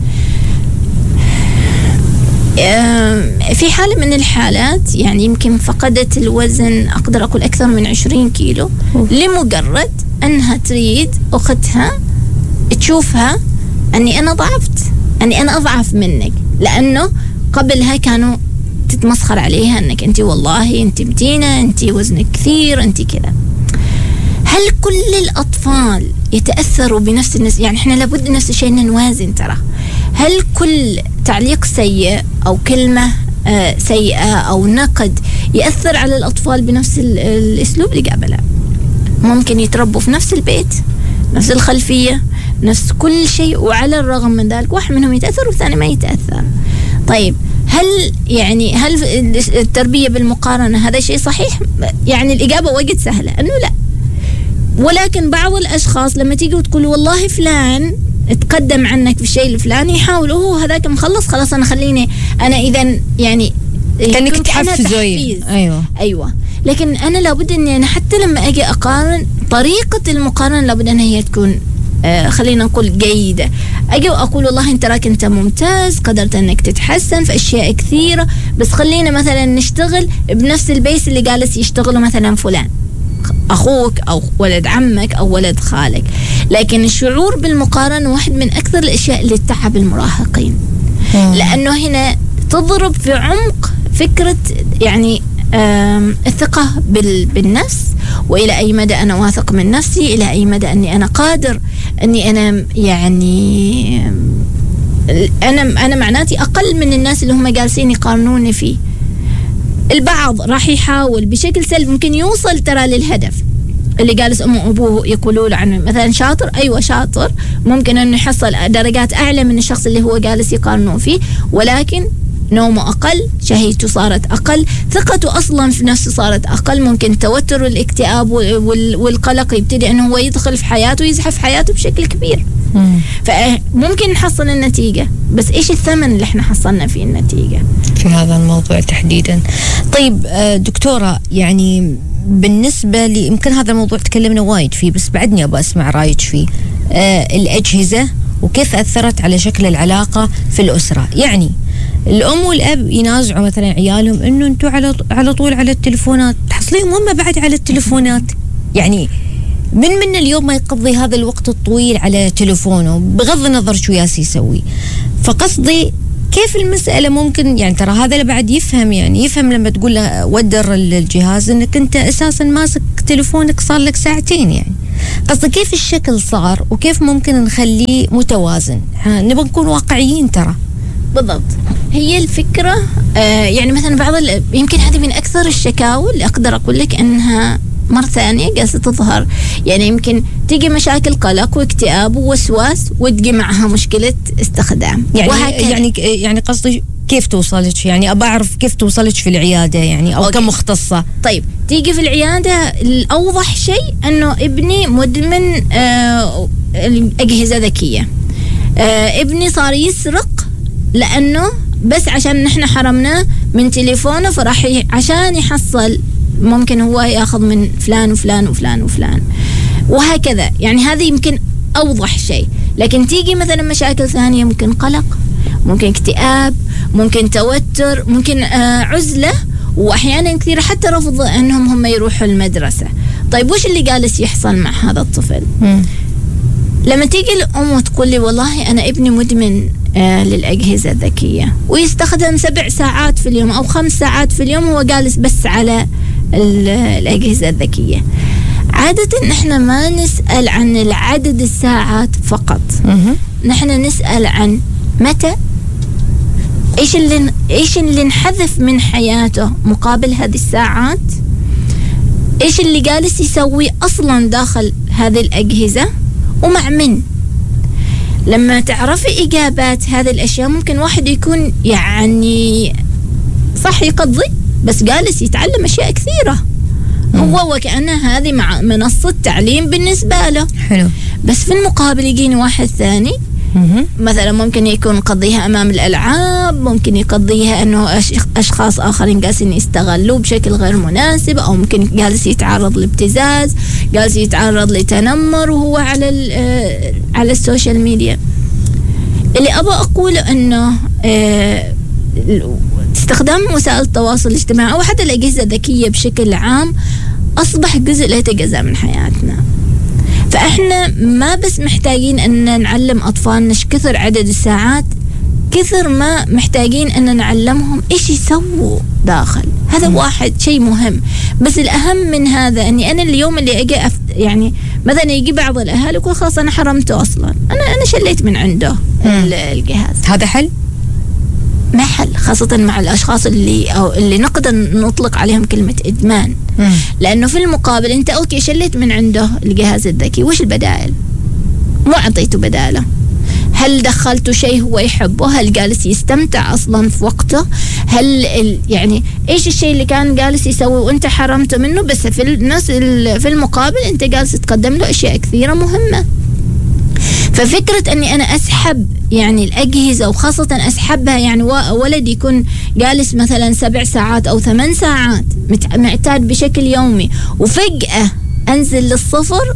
في حالة من الحالات يعني يمكن فقدت الوزن، أقدر أقول أكثر من 20 كيلو، لمجرد أنها تريد أختها تشوفها أني أنا ضعفت، أني أنا أضعف منك، لأنه قبلها كانوا تتمسخر عليها أنك أنت والله أنت متينة، أنت وزنك كثير، أنت كذا. هل كل الأطفال يتأثروا بنفس النسبة؟ يعني إحنا لابد نفس الشيء نوازن ترى. هل كل تعليق سيء أو كلمة سيئة أو نقد يأثر على الأطفال بنفس الأسلوب اللي قبله؟ ممكن يتربوا في نفس البيت، نفس الخلفية، نفس كل شيء، وعلى الرغم من ذلك واحد منهم يتأثر والثاني ما يتأثر. طيب هل التربية بالمقارنة هذا شيء صحيح؟ يعني الإجابة وجد سهلة أنه لا، ولكن بعض الأشخاص لما تيجي وتقول والله فلان تقدم عنك في الشيء الفلاني، يحاول هذاك مخلص خلاص أنا خليني أنا إذا يعني كأنك تحفزي. أيوة. لكن أنا لابد أني أنا حتى لما أجي أقارن، طريقة المقارنة لابد أن هي تكون خلينا نقول جيدة. أجي وأقول والله أنت راك أنت ممتاز، قدرت أنك تتحسن في أشياء كثيرة، بس خلينا مثلا نشتغل بنفس البيس اللي جالس يشتغله مثلا فلان أخوك أو ولد عمك أو ولد خالك. لكن الشعور بالمقارنة واحد من أكثر الأشياء اللي تتعب المراهقين، لأنه هنا تضرب في عمق فكرة يعني الثقة بالنفس، وإلى أي مدى أنا واثق من نفسي، إلى أي مدى أني أنا قادر أني أنا يعني أنا معناتي أقل من الناس اللي هم جالسين يقارنوني فيه. البعض راح يحاول بشكل سلبي، ممكن يوصل ترى للهدف اللي جالس أمه وأبوه يقولوا له عنه، مثلا شاطر، أيوة شاطر، ممكن أنه يحصل درجات أعلى من الشخص اللي هو جالس يقارنه فيه، ولكن نومه أقل، شهيته صارت أقل، ثقته أصلا في نفسه صارت أقل، ممكن التوتر والإكتئاب والقلق يبتدي أنه هو يدخل في حياته ويزحف حياته بشكل كبير. فممكن نحصل النتيجة، بس إيش الثمن اللي احنا حصلنا فيه النتيجة في هذا الموضوع تحديدا؟ طيب دكتورة، يعني بالنسبة لي يمكن هذا الموضوع تكلمنا وايد فيه، بس بعدني أبغى أسمع رأيك فيه. الأجهزة وكيف أثرت على شكل العلاقة في الأسرة. يعني الأم والأب ينازعوا مثلا عيالهم إنه أنتوا على طول على التلفونات، تحصليهم هم بعد على التلفونات. يعني من اليوم ما يقضي هذا الوقت الطويل على تلفونه بغض النظر شو ياسي يسوي. فقصدي كيف المسألة ممكن يعني ترى هذا اللي بعد يفهم، يعني يفهم لما تقول له ودر الجهاز انك انت اساسا ماسك تليفونك صار لك ساعتين، يعني قصدي كيف الشكل صار وكيف ممكن نخليه متوازن. نبغى نكون واقعيين ترى. بالضبط، هي الفكرة يعني مثلا يمكن هذه من أكثر الشكاوى اللي أقدر أقول لك أنها مرة ثانية قاسة تظهر. يعني يمكن تيجي مشاكل قلق واكتئاب ووسواس وتجي معها مشكلة استخدام، يعني قصدي كيف توصلك، يعني أبى أعرف كيف توصلك في العيادة يعني أو كمختصة. طيب تيجي في العيادة الأوضح شيء أنه ابني مدمن أجهزة ذكية، ابني صار يسرق لأنه بس عشان نحن حرمناه من تليفونه فراح عشان يحصل ممكن هو ياخذ من فلان وفلان وفلان وفلان وهكذا. يعني هذا يمكن أوضح شيء. لكن تيجي مثلا مشاكل ثانية، ممكن قلق، ممكن اكتئاب، ممكن توتر، ممكن عزلة، وأحيانا كثير حتى رفض أنهم هم يروحوا المدرسة. طيب وش اللي جالس يحصل مع هذا الطفل؟ لما تيجي الأم وتقول لي والله أنا ابني مدمن للأجهزة الذكية ويستخدم 7 ساعات في اليوم أو 5 ساعات في اليوم هو جالس بس على الأجهزة الذكية، عادة نحن ما نسأل عن العدد الساعات فقط، نحن نسأل عن متى، إيش اللي نحذف من حياته مقابل هذه الساعات، إيش اللي جالس يسوي أصلا داخل هذه الأجهزة ومع من. لما تعرفي إجابات هذه الأشياء ممكن واحد يكون يعني صح يقضي بس جالس يتعلم أشياء كثيرة هو وكأنها هذه مع منصة تعليم بالنسبة له. حلو. بس في المقابل يجيني واحد ثاني مثلا ممكن يكون يقضيها أمام الألعاب، ممكن يقضيها أنه أشخاص آخرين جالسين يستغلوه بشكل غير مناسب، أو ممكن جالس يتعرض لابتزاز، جالس يتعرض لتنمر وهو على السوشيال ميديا. اللي أبغى أقوله أنه استخدام وسائل التواصل الاجتماعي أو حتى الأجهزة الذكية بشكل عام أصبح جزء لا يتجزأ من حياتنا. فإحنا ما بس محتاجين أن نعلم أطفالنا كثر عدد الساعات، كثر ما محتاجين أن نعلمهم إيش يسووا داخل. هذا واحد شيء مهم. بس الأهم من هذا أني أنا اليوم اللي أجي يعني مثلا يجي بعض الأهالي يقول خلاص أنا حرمته أصلا، أنا شليت من عنده الجهاز. هذا حل؟ ما حل، خاصة مع الأشخاص اللي نقدر نطلق عليهم كلمة إدمان. لأنه في المقابل أنت أوكي شليت من عنده الجهاز الذكي، وش البدائل؟ مو أعطيته بداله. هل دخلته شيء هو يحبه؟ هل جالس يستمتع أصلا في وقته؟ هل يعني إيش الشيء اللي كان جالس يسوي وأنت حرمته منه؟ بس في المقابل أنت جالس تقدم له أشياء كثيرة مهمة. ففكرة أني أنا أسحب يعني الأجهزة وخاصة أسحبها، يعني ولد يكون جالس مثلا 7 ساعات أو 8 ساعات معتاد بشكل يومي وفجأة أنزل للصفر،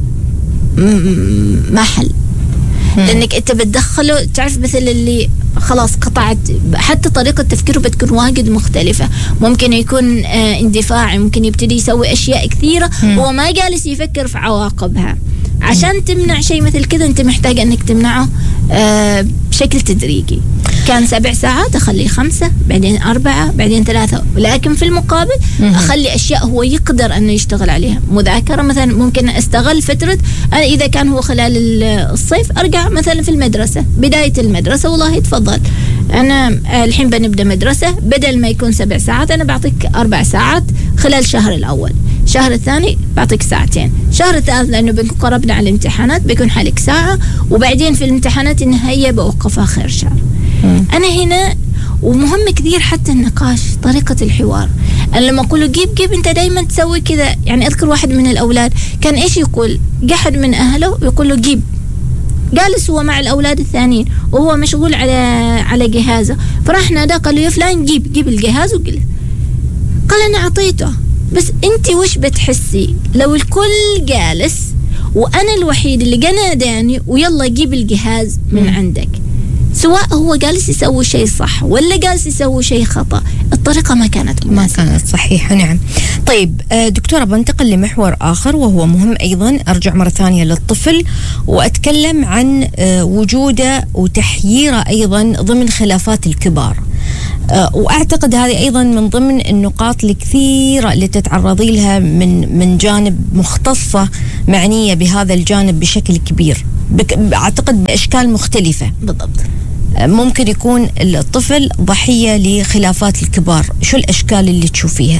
ما حل. لأنك أنت بتدخله، تعرف مثل اللي خلاص قطعت، حتى طريقة تفكيره بتكون واجد مختلفة. ممكن يكون اندفاعي، ممكن يبتدي يسوي أشياء كثيرة هو ما جالس يفكر في عواقبها. عشان تمنع شيء مثل كذا أنت محتاج أنك تمنعه بشكل تدريجي. كان 7 ساعات أخليه 5، بعدين 4، بعدين 3، ولكن في المقابل أخلي أشياء هو يقدر أنه يشتغل عليها. مذاكرة مثلا ممكن أستغل فترة، أنا إذا كان هو خلال الصيف أرجع مثلا في المدرسة، بداية المدرسة والله يتفضل أنا الحين بنبدأ مدرسة، بدل ما يكون 7 ساعات أنا بعطيك 4 ساعات خلال الشهر الأول، الشهر الثاني بعطيك 2 ساعتين، الشهر الثالث لأنه بنكون قربنا على الامتحانات بيكون حالك 1 ساعة، وبعدين في الامتحانات النهائية بوقف آخر شهر. أنا هنا ومهم كثير حتى النقاش، طريقة الحوار. أنا لما أقوله جيب أنت دايما تسوي كذا، يعني أذكر واحد من الأولاد كان إيش يقول، قحد من أهله يقول له جيب، جالس هو مع الأولاد الثانيين وهو مشغول على جهازه، فراح نادى قال له يا فلان جيب الجهاز وقل. قال أنا أعطيته، بس أنت وش بتحسي لو الكل جالس وأنا الوحيد اللي جا ناداني ويلا جيب الجهاز من عندك؟ سواء هو جالس يسوي شيء صح ولا جالس يسوي شيء خطأ، الطريقة ما كانت مناسبة. ما كانت صحيحة. نعم. طيب دكتورة، بنتقل لمحور آخر وهو مهم أيضا. أرجع مرة ثانية للطفل وأتكلم عن وجوده وتحييره أيضا ضمن خلافات الكبار. وأعتقد هذه أيضا من ضمن النقاط الكثيرة اللي تتعرضي لها من جانب مختصة معنية بهذا الجانب بشكل كبير، أعتقد بأشكال مختلفة. بالضبط. ممكن يكون الطفل ضحية لخلافات الكبار، شو الأشكال اللي تشوفيها؟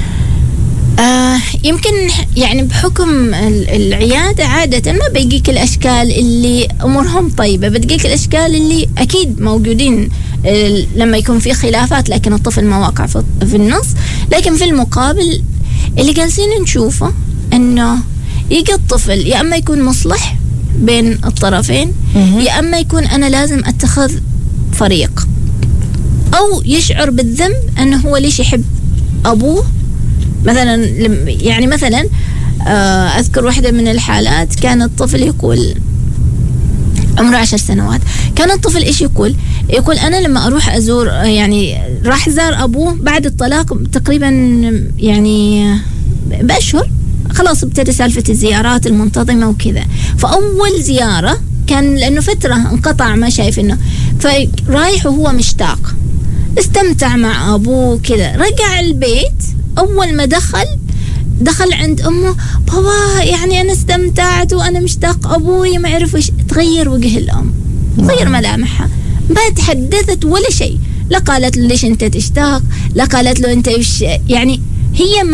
يمكن يعني بحكم العيادة عادة ما بيجيك الأشكال اللي أمورهم طيبة، بتجيك الأشكال اللي أكيد موجودين لما يكون في خلافات لكن الطفل ما واقع في النص. لكن في المقابل اللي جالسين نشوفه أنه يجي الطفل يا أما يكون مصلح بين الطرفين، يا أما يكون أنا لازم أتخذ فريق، أو يشعر بالذنب أنه هو ليش يحب أبوه. مثلا يعني مثلا أذكر واحدة من الحالات كان الطفل يقول عمره 10 سنوات، كان الطفل إيش يقول أنا لما أروح أزور، يعني راح زار أبوه بعد الطلاق تقريبا يعني بأشهر، خلاص ابتدى سالفة الزيارات المنتظمة وكذا. فأول زيارة كان لأنه فترة انقطع ما شايف إنه، فرايح وهو مشتاق، استمتع مع أبوه كذا. رجع البيت أول ما دخل عند أمه، بابا يعني أنا استمتعت وأنا مشتاق أبوي، ما أعرف إيش. تغير وجه الأم، تغير ملامحها، ما تحدثت ولا شيء، لا قالت له ليش أنت تشتاق، لا قالت له أنت إيش، يعني هي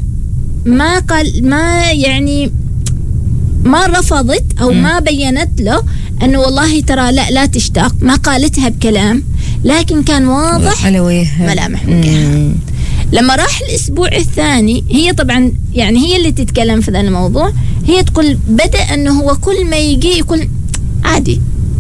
ما رفضت أو ما بينت له أنه والله ترى لا تشتاق، ما قالتها بكلام، لكن كان واضح ملامح وجهها. لما راح الأسبوع الثاني، هي طبعا يعني هي اللي تتكلم في ذا الموضوع، هي تقول بدأ أنه هو كل ما يجي يقول عادي.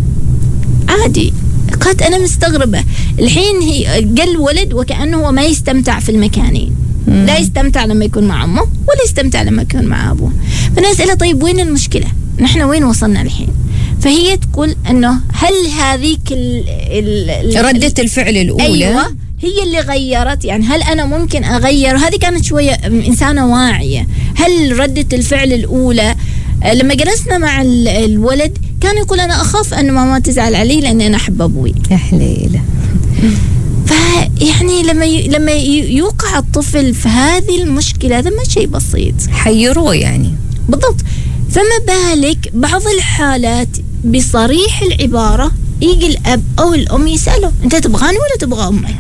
قالت أنا مستغربة الحين، هي قال ولد وكأنه هو ما يستمتع في المكانين، لا يستمتع لما يكون مع أمه ولا يستمتع لما يكون مع أبوه. فأنا أسألها طيب وين المشكلة؟ نحن وين وصلنا الحين؟ فهي تقول أنه هل هذيك ردة الفعل الأولى أيوة هي اللي غيرت، يعني هل أنا ممكن أغير؟ هذه كانت شوية إنسانة واعية. هل ردة الفعل الأولى لما جلسنا مع الولد كان يقول أنا أخاف أن ماما تزعل علي لأن أنا أحب أبوي. يا حليلة. فيعني لما يوقع الطفل في هذه المشكلة، هذا ما شيء بسيط، حيروه يعني. بالضبط. فما بالك بعض الحالات بصريح العبارة يجي الأب أو الأم يسأله أنت تبغاني ولا تبغى أمك؟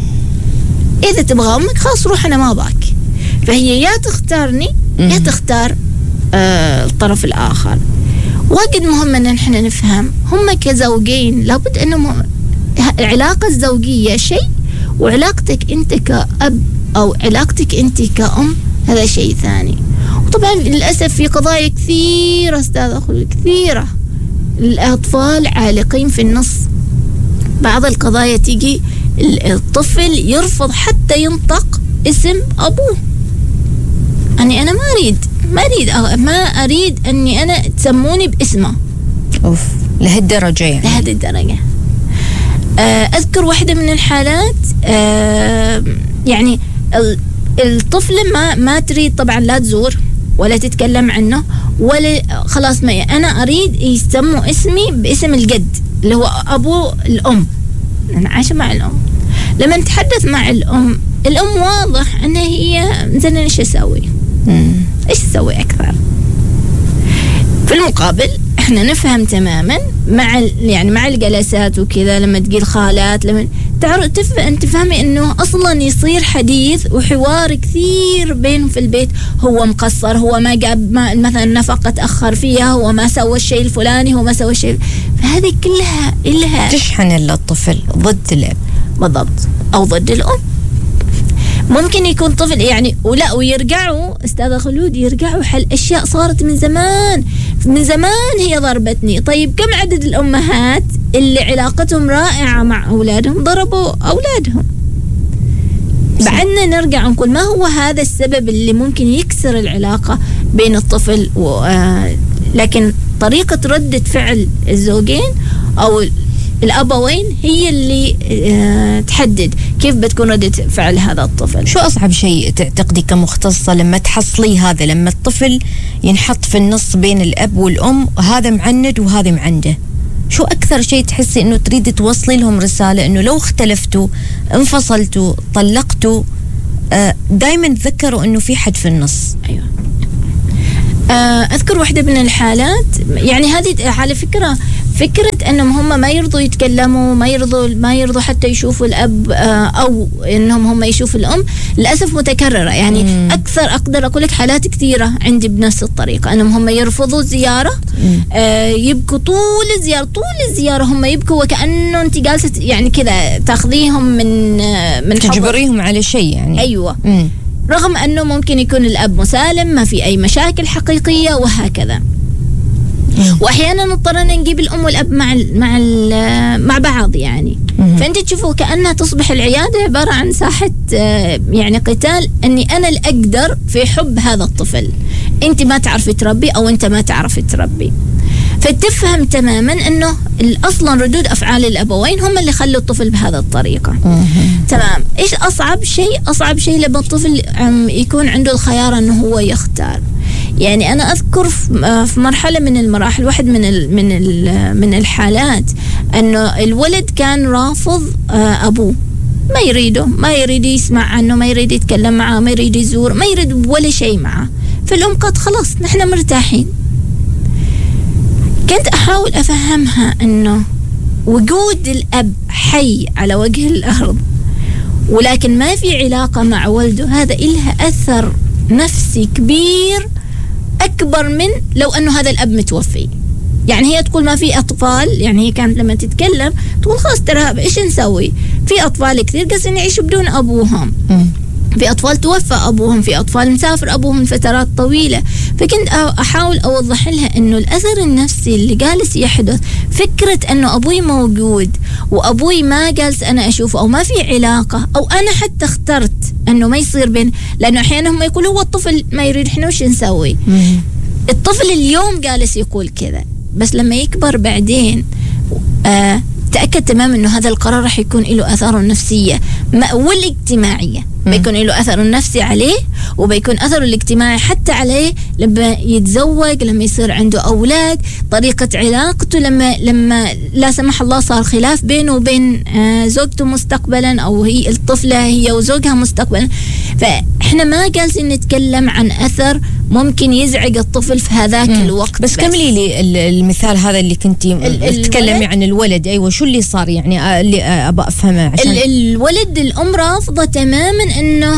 إذا تبغى أمك خلاص روح أنا ما باك. فهي يا تختارني يا تختار الطرف الآخر. واجد مهم أن نحن نفهم هم كزوجين لابد أنه العلاقة الزوجية شيء، وعلاقتك أنت كأب أو علاقتك أنت كأم هذا شيء ثاني. وطبعا للأسف في قضايا كثيرة أستاذ أخوي، كثيرة الأطفال عالقين في النص. بعض القضايا تيجي الطفل يرفض حتى ينطق اسم أبوه. أنا ما أريد أني أنا تسموني باسمه. أوف، لهالدرجة يعني. لهالدرجة. أذكر واحدة من الحالات يعني الطفل ما تريد طبعا لا تزور ولا تتكلم عنه ولا خلاص، ما أنا أريد يسموا اسمي باسم الجد اللي هو أبو الأم. أنا عايشة مع الأم. لما نتحدث مع الأم واضح أن هي مثلا إيش أسوي؟ إيش أسوي أكثر؟ في المقابل إحنا نفهم تماما مع الجلسات وكذا، لما تجي الخالات لما أنت تفهمي إنه أصلا يصير حديث وحوار كثير بينهم في البيت. هو مقصر، هو ما جاب مثلا نفقة تأخر فيها، هو ما سوى الشيء الفلاني، هو ما سوى الشيء. فهذه كلها إلها تشحن للطفل ضد الأب. بالضبط، أو ضد الأم. ممكن يكون طفل يعني ويرجعوا أستاذ خلود، يرجعوا حل أشياء صارت من زمان هي ضربتني. طيب كم عدد الأمهات اللي علاقتهم رائعة مع أولادهم ضربوا أولادهم؟ بعدنا نرجع نقول ما هو هذا السبب اللي ممكن يكسر العلاقة بين الطفل لكن طريقة ردة فعل الزوجين أو الأبوين هي اللي تحدد كيف بتكون ردة فعل هذا الطفل. شو أصعب شيء تعتقدي كمختصة لما تحصلي هذا، لما الطفل ينحط في النص بين الأب والأم، هذا معند وهذا معنده؟ شو أكثر شيء تحسي إنه تريد توصلي لهم رسالة إنه لو اختلفتوا، انفصلتوا، طلقتوا، دايما تذكروا إنه في حد في النص؟ أيوة. أذكر واحدة من الحالات، يعني هذه على فكرة أنهم هم ما يرضوا يتكلموا، ما يرضوا حتى يشوفوا الأب أو إنهم هم يشوفوا الأم، للأسف متكررة. يعني أكثر أقدر أقول لك حالات كثيرة عندي بنفس الطريقة، أنهم هم يرفضوا الزيارة، يبكوا طول الزيارة هم يبكوا وكأنه أنت جالسة يعني كذا تاخذيهم من تجبريهم على شيء يعني. أيوة. رغم أنه ممكن يكون الأب مسالم، ما في أي مشاكل حقيقية وهكذا. وأحيانا نضطرنا نجيب الأم والأب مع بعض يعني. فأنت تشوفوا كأنها تصبح العيادة عبارة عن ساحة يعني قتال، أني أنا الأقدر في حب هذا الطفل، أنت ما تعرفي تربي أو أنت ما تعرفي تربي. فتفهم تماما أنه أصلا ردود أفعال الأبوين هم اللي خلوا الطفل بهذا الطريقة. تمام. إيش أصعب شيء؟ أصعب شيء لما الطفل يكون عنده الخيار أنه هو يختار. يعني أنا أذكر في مرحلة من المراحل، واحد من الحالات، أنه الولد كان رافض أبوه، ما يريد يسمع عنه، ما يريد يتكلم معه، ما يريد يزور، ما يريد ولا شيء معه. فالأم قالت خلاص نحن مرتاحين. كنت أحاول أفهمها أنه وجود الأب حي على وجه الأرض ولكن ما في علاقة مع ولده، هذا إلها أثر نفسي كبير أكبر من لو أنه هذا الأب متوفي. يعني هي تقول ما في أطفال، يعني هي كانت لما تتكلم تقول خلاص ترى إيش نسوي، في أطفال كثير قاعدين يعيشوا بدون أبوهم، في أطفال توفى أبوهم، في أطفال مسافر أبوهم فترات طويلة. فكنت أحاول أوضح لها أنه الأثر النفسي اللي جالس يحدث، فكرة أنه أبوي موجود وأبوي ما جالس أنا أشوفه أو ما في علاقة، أو أنا حتى اخترت أنه ما يصير بين، لأنه أحيانا هم يقولوا هو الطفل ما يريد، إحنا وش نسوي؟ الطفل اليوم جالس يقول كذا، بس لما يكبر بعدين تأكد تماما أنه هذا القرار رح يكون له أثاره النفسية والاجتماعية. بيكون له أثر النفسي عليه وبيكون أثره الاجتماعي حتى عليه لما يتزوج، لما يصير عنده أولاد، طريقة علاقته لما لا سمح الله صار خلاف بينه وبين زوجته مستقبلا، أو هي الطفلة هي وزوجها مستقبلا. فإحنا ما جالسين نتكلم عن أثر ممكن يزعج الطفل في هذاك الوقت. بس كملي لي المثال هذا اللي كنتي تتكلمي عن الولد. أيوة، شو اللي صار يعني اللي أبغى أفهمه؟ عشان الولد الأم رافضة تماما إنه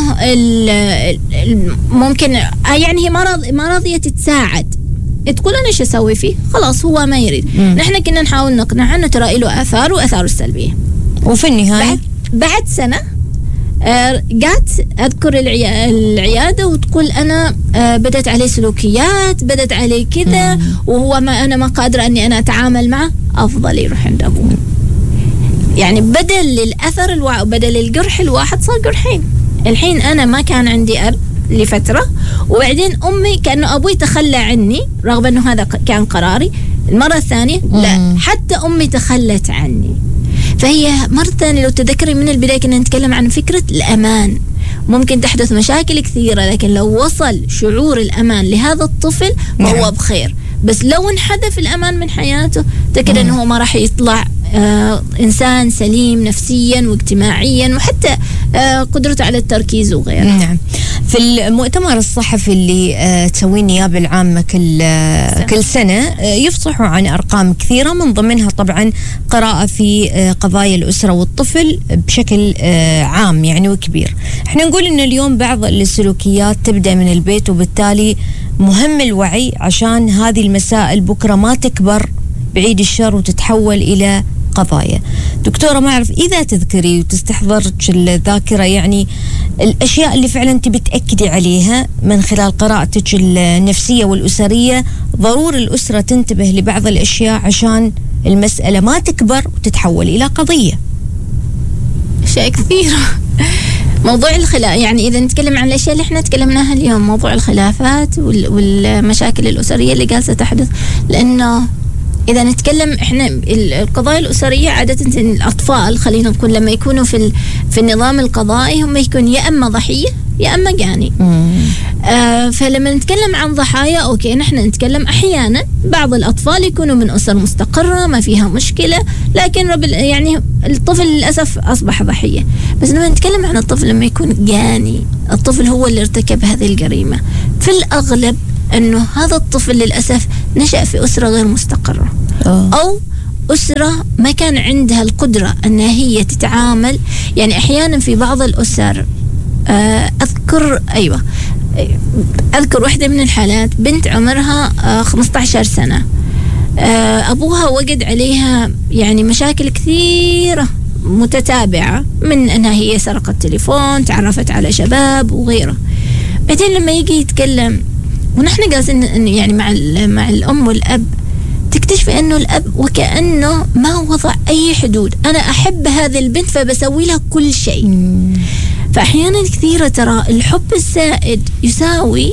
ممكن يعني هي ما راضية تتساعد، تقول أنا إيش أسوي فيه، خلاص هو ما يريد. نحن كنا نحاول نقنع إنه ترى له آثار وآثاره السلبية. وفي النهاية بعد سنة قعدت أذكر العيادة وتقول أنا بدت عليه سلوكيات، بدت عليه كذا، وهو أنا ما قادرة أني أنا أتعامل معه، أفضل يروح عند أبوه. يعني بدل الأثر بدل الجرح الواحد صار جرحين. الحين أنا ما كان عندي أب لفترة، وبعدين أمي كأنه أبوي تخلى عني رغم أنه هذا كان قراري. المرة الثانية لا، حتى أمي تخلت عني. فهي مرة ثانية لو تذكري من البداية كنا نتكلم عن فكرة الأمان. ممكن تحدث مشاكل كثيرة، لكن لو وصل شعور الأمان لهذا الطفل فهو بخير. بس لو انحذف الأمان من حياته تأكد أنه ما راح يطلع إنسان سليم نفسيا واجتماعيا، وحتى قدرته على التركيز وغيره. نعم. في المؤتمر الصحفي اللي تسويه النيابة العامة كل سنة يفصحوا عن أرقام كثيرة، من ضمنها طبعا قراءة في قضايا الأسرة والطفل بشكل عام يعني وكبير. احنا نقول إن اليوم بعض السلوكيات تبدأ من البيت، وبالتالي مهم الوعي عشان هذه المسائل بكرة ما تكبر بعيد الشر وتتحول إلى قضايا. دكتورة، ما أعرف إذا تذكري وتستحضرك الذاكرة يعني الأشياء اللي فعلا تبي تأكدي عليها من خلال قراءتك النفسية والأسرية، ضروري الأسرة تنتبه لبعض الأشياء عشان المسألة ما تكبر وتتحول إلى قضية. أشياء كثيرة. موضوع الخلاف، يعني إذا نتكلم عن الأشياء اللي احنا تكلمناها اليوم، موضوع الخلافات والمشاكل الأسرية اللي جالسة تحدث، لأنه إذا نتكلم إحنا القضايا الأسرية عادة الأطفال خلينا نقول لما يكونوا في النظام القضائي هم يكون يا أما ضحية يا أما جاني. فلما نتكلم عن ضحايا أوكي نحن نتكلم أحيانا بعض الأطفال يكونوا من أسر مستقرة ما فيها مشكلة، لكن يعني الطفل للأسف أصبح ضحية. بس لما نتكلم عن الطفل لما يكون جاني، الطفل هو اللي ارتكب هذه الجريمة، في الأغلب أنه هذا الطفل للأسف نشأ في أسرة غير مستقرة أو أسرة ما كان عندها القدرة أنها هي تتعامل. يعني أحيانا في بعض الأسر أذكر واحدة من الحالات بنت عمرها 15 سنة، أبوها وجد عليها يعني مشاكل كثيرة متتابعة، من أنها هي سرقت تليفون، تعرفت على شباب وغيره. بعدين لما يجي يتكلم ونحن جالسين يعني مع الأم والأب، تكتشف أنه الأب وكأنه ما وضع أي حدود. أنا أحب هذه البنت فبسوي لها كل شيء. فأحيانا كثيرة ترى الحب الزائد يساوي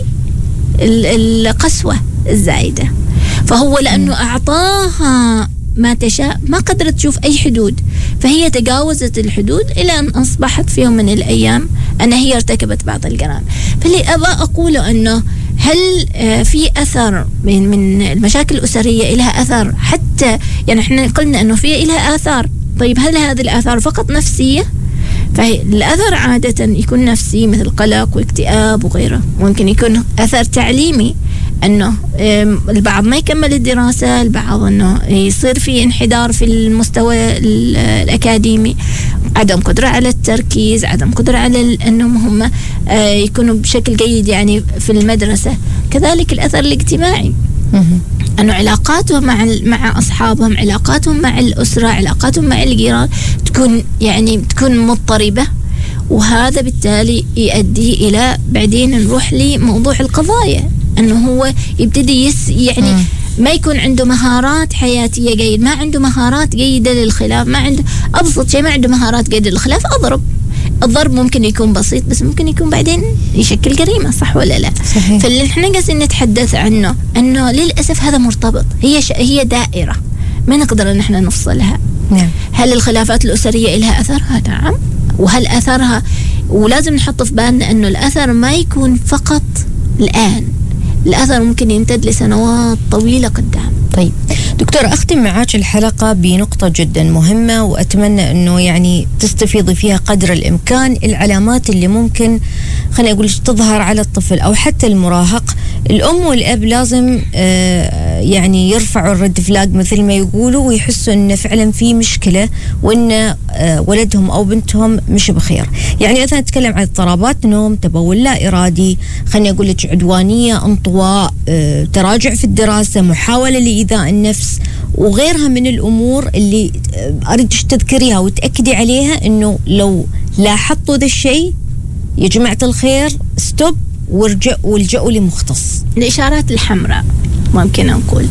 القسوة الزائدة. فهو لأنه أعطاها ما تشاء ما قدرت تشوف أي حدود، فهي تجاوزت الحدود إلى أن أصبحت في يوم من الأيام أن هي ارتكبت بعض الجرائم. فاللي أبى أقوله أنه هل في أثر من المشاكل الأسرية إلها أثر، حتى يعني إحنا قلنا أنه في إلها آثار. طيب هل هذه الآثار فقط نفسية؟ فالأثر عادة يكون نفسي مثل قلق واكتئاب وغيره. ممكن يكون أثر تعليمي، أنه البعض ما يكمل الدراسة، البعض أنه يصير في انحدار في المستوى الأكاديمي، عدم قدرة على التركيز، عدم قدرة على أنهم هم يكونوا بشكل جيد يعني في المدرسة. كذلك الأثر الاجتماعي، أنه علاقاتهم مع أصحابهم، علاقاتهم مع الأسرة، علاقاتهم مع الجيران تكون مضطربة، وهذا بالتالي يؤدي إلى بعدين نروح لموضوع القضايا، أنه هو يبتدي يعني ما يكون عنده مهارات حياتية جيدة، ما عنده مهارات جيدة للخلاف، ما عنده أبسط شيء، ما عنده مهارات جيدة للخلاف. الضرب ممكن يكون بسيط بس ممكن يكون بعدين يشكل جريمة، صح ولا لا؟ صحيح. فاللي احنا قاعدين نتحدث عنه أنه للأسف هذا مرتبط، هي دائرة ما نقدر أن احنا نفصلها. نعم. هل الخلافات الأسرية لها أثرها؟ نعم. وهل أثرها، ولازم نحط في بالنا أنه الأثر ما يكون فقط الآن، الأثر ممكن يمتد لسنوات طويلة قدام. طيب دكتور، أختم معاك الحلقة بنقطة جدا مهمة، وأتمنى أنه يعني تستفيضي فيها قدر الإمكان العلامات اللي ممكن خلينا أقول تظهر على الطفل أو حتى المراهق. الأم والأب لازم يعني يرفعوا الرد فلاج مثل ما يقولوا، ويحسوا أن فعلا في مشكلة وأن ولدهم أو بنتهم مش بخير. يعني مثلا نتكلم عن اضطرابات نوم، تبول لا إرادي، خليني أقول لك عدوانية، انطواء، تراجع في الدراسة، محاولة لإيذاء النفس، وغيرها من الأمور اللي أريدش تذكريها وتأكدي عليها أنه لو لاحظتوا ذا الشيء يا جماعة الخير ستوب والجأوا لمختص. الإشارات الحمراء ممكن نقول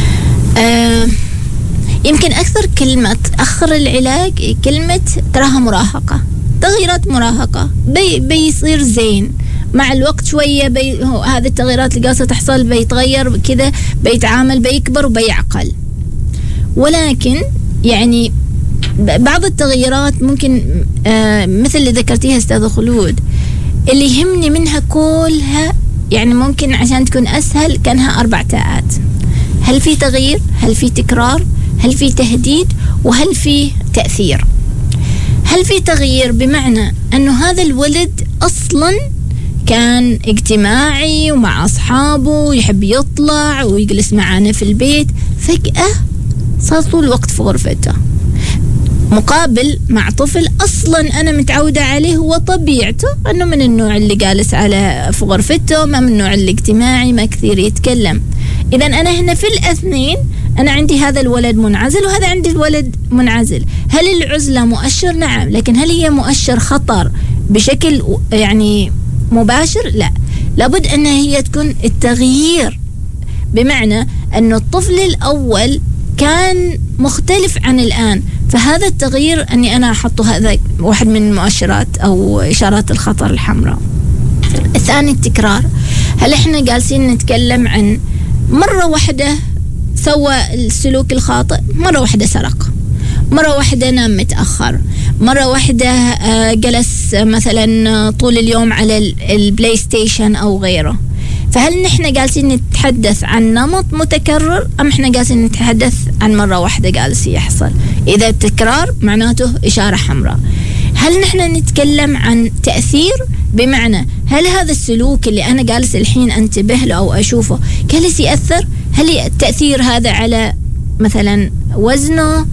يمكن أكثر كلمة تأخر العلاج كلمة تراها مراهقة، تغييرات مراهقة، بيصير زين مع الوقت شوية، هذه التغييرات اللي قاعدة تحصل بيتغير كذا، بيتعامل، بيكبر وبيعقل. ولكن يعني بعض التغييرات ممكن مثل اللي ذكرتيها أستاذة خلود، اللي يهمني منها كلها يعني ممكن عشان تكون أسهل كانها 4 تاءات: هل في تغيير؟ هل في تكرار؟ هل في تهديد؟ وهل في تأثير؟ هل في تغيير بمعنى أنه هذا الولد أصلاً كان اجتماعي ومع أصحابه يحب يطلع ويجلس معانا في البيت، فجأة صار طول الوقت في غرفته، مقابل مع طفل أصلا أنا متعودة عليه وطبيعته أنه من النوع اللي جالس في غرفته، ما من النوع الاجتماعي، ما كثير يتكلم. إذا أنا هنا في الأثنين أنا عندي هذا الولد منعزل وهذا عندي الولد منعزل. هل العزلة مؤشر؟ نعم، لكن هل هي مؤشر خطر بشكل يعني مباشر؟ لا، لابد أن هي تكون التغيير، بمعنى أنه الطفل الأول كان مختلف عن الآن، فهذا التغيير أني أنا أحطه هذا واحد من المؤشرات أو إشارات الخطر الحمراء. الثاني التكرار. هل إحنا جالسين نتكلم عن مرة واحدة سوى السلوك الخاطئ، مرة واحدة سرق، مرة واحدة نام متأخر، مرة واحدة جلس مثلا طول اليوم على البلاي ستيشن أو غيره. فهل نحن جالسين نتحدث عن نمط متكرر أم إحنا جالسين نتحدث عن مرة واحدة جالس يحصل؟ إذا تكرار معناته إشارة حمراء. هل نحن نتكلم عن تأثير، بمعنى هل هذا السلوك اللي أنا جالس الحين أنتبه له أو أشوفه جالس يأثر؟ هل التأثير هذا على مثلا وزنه،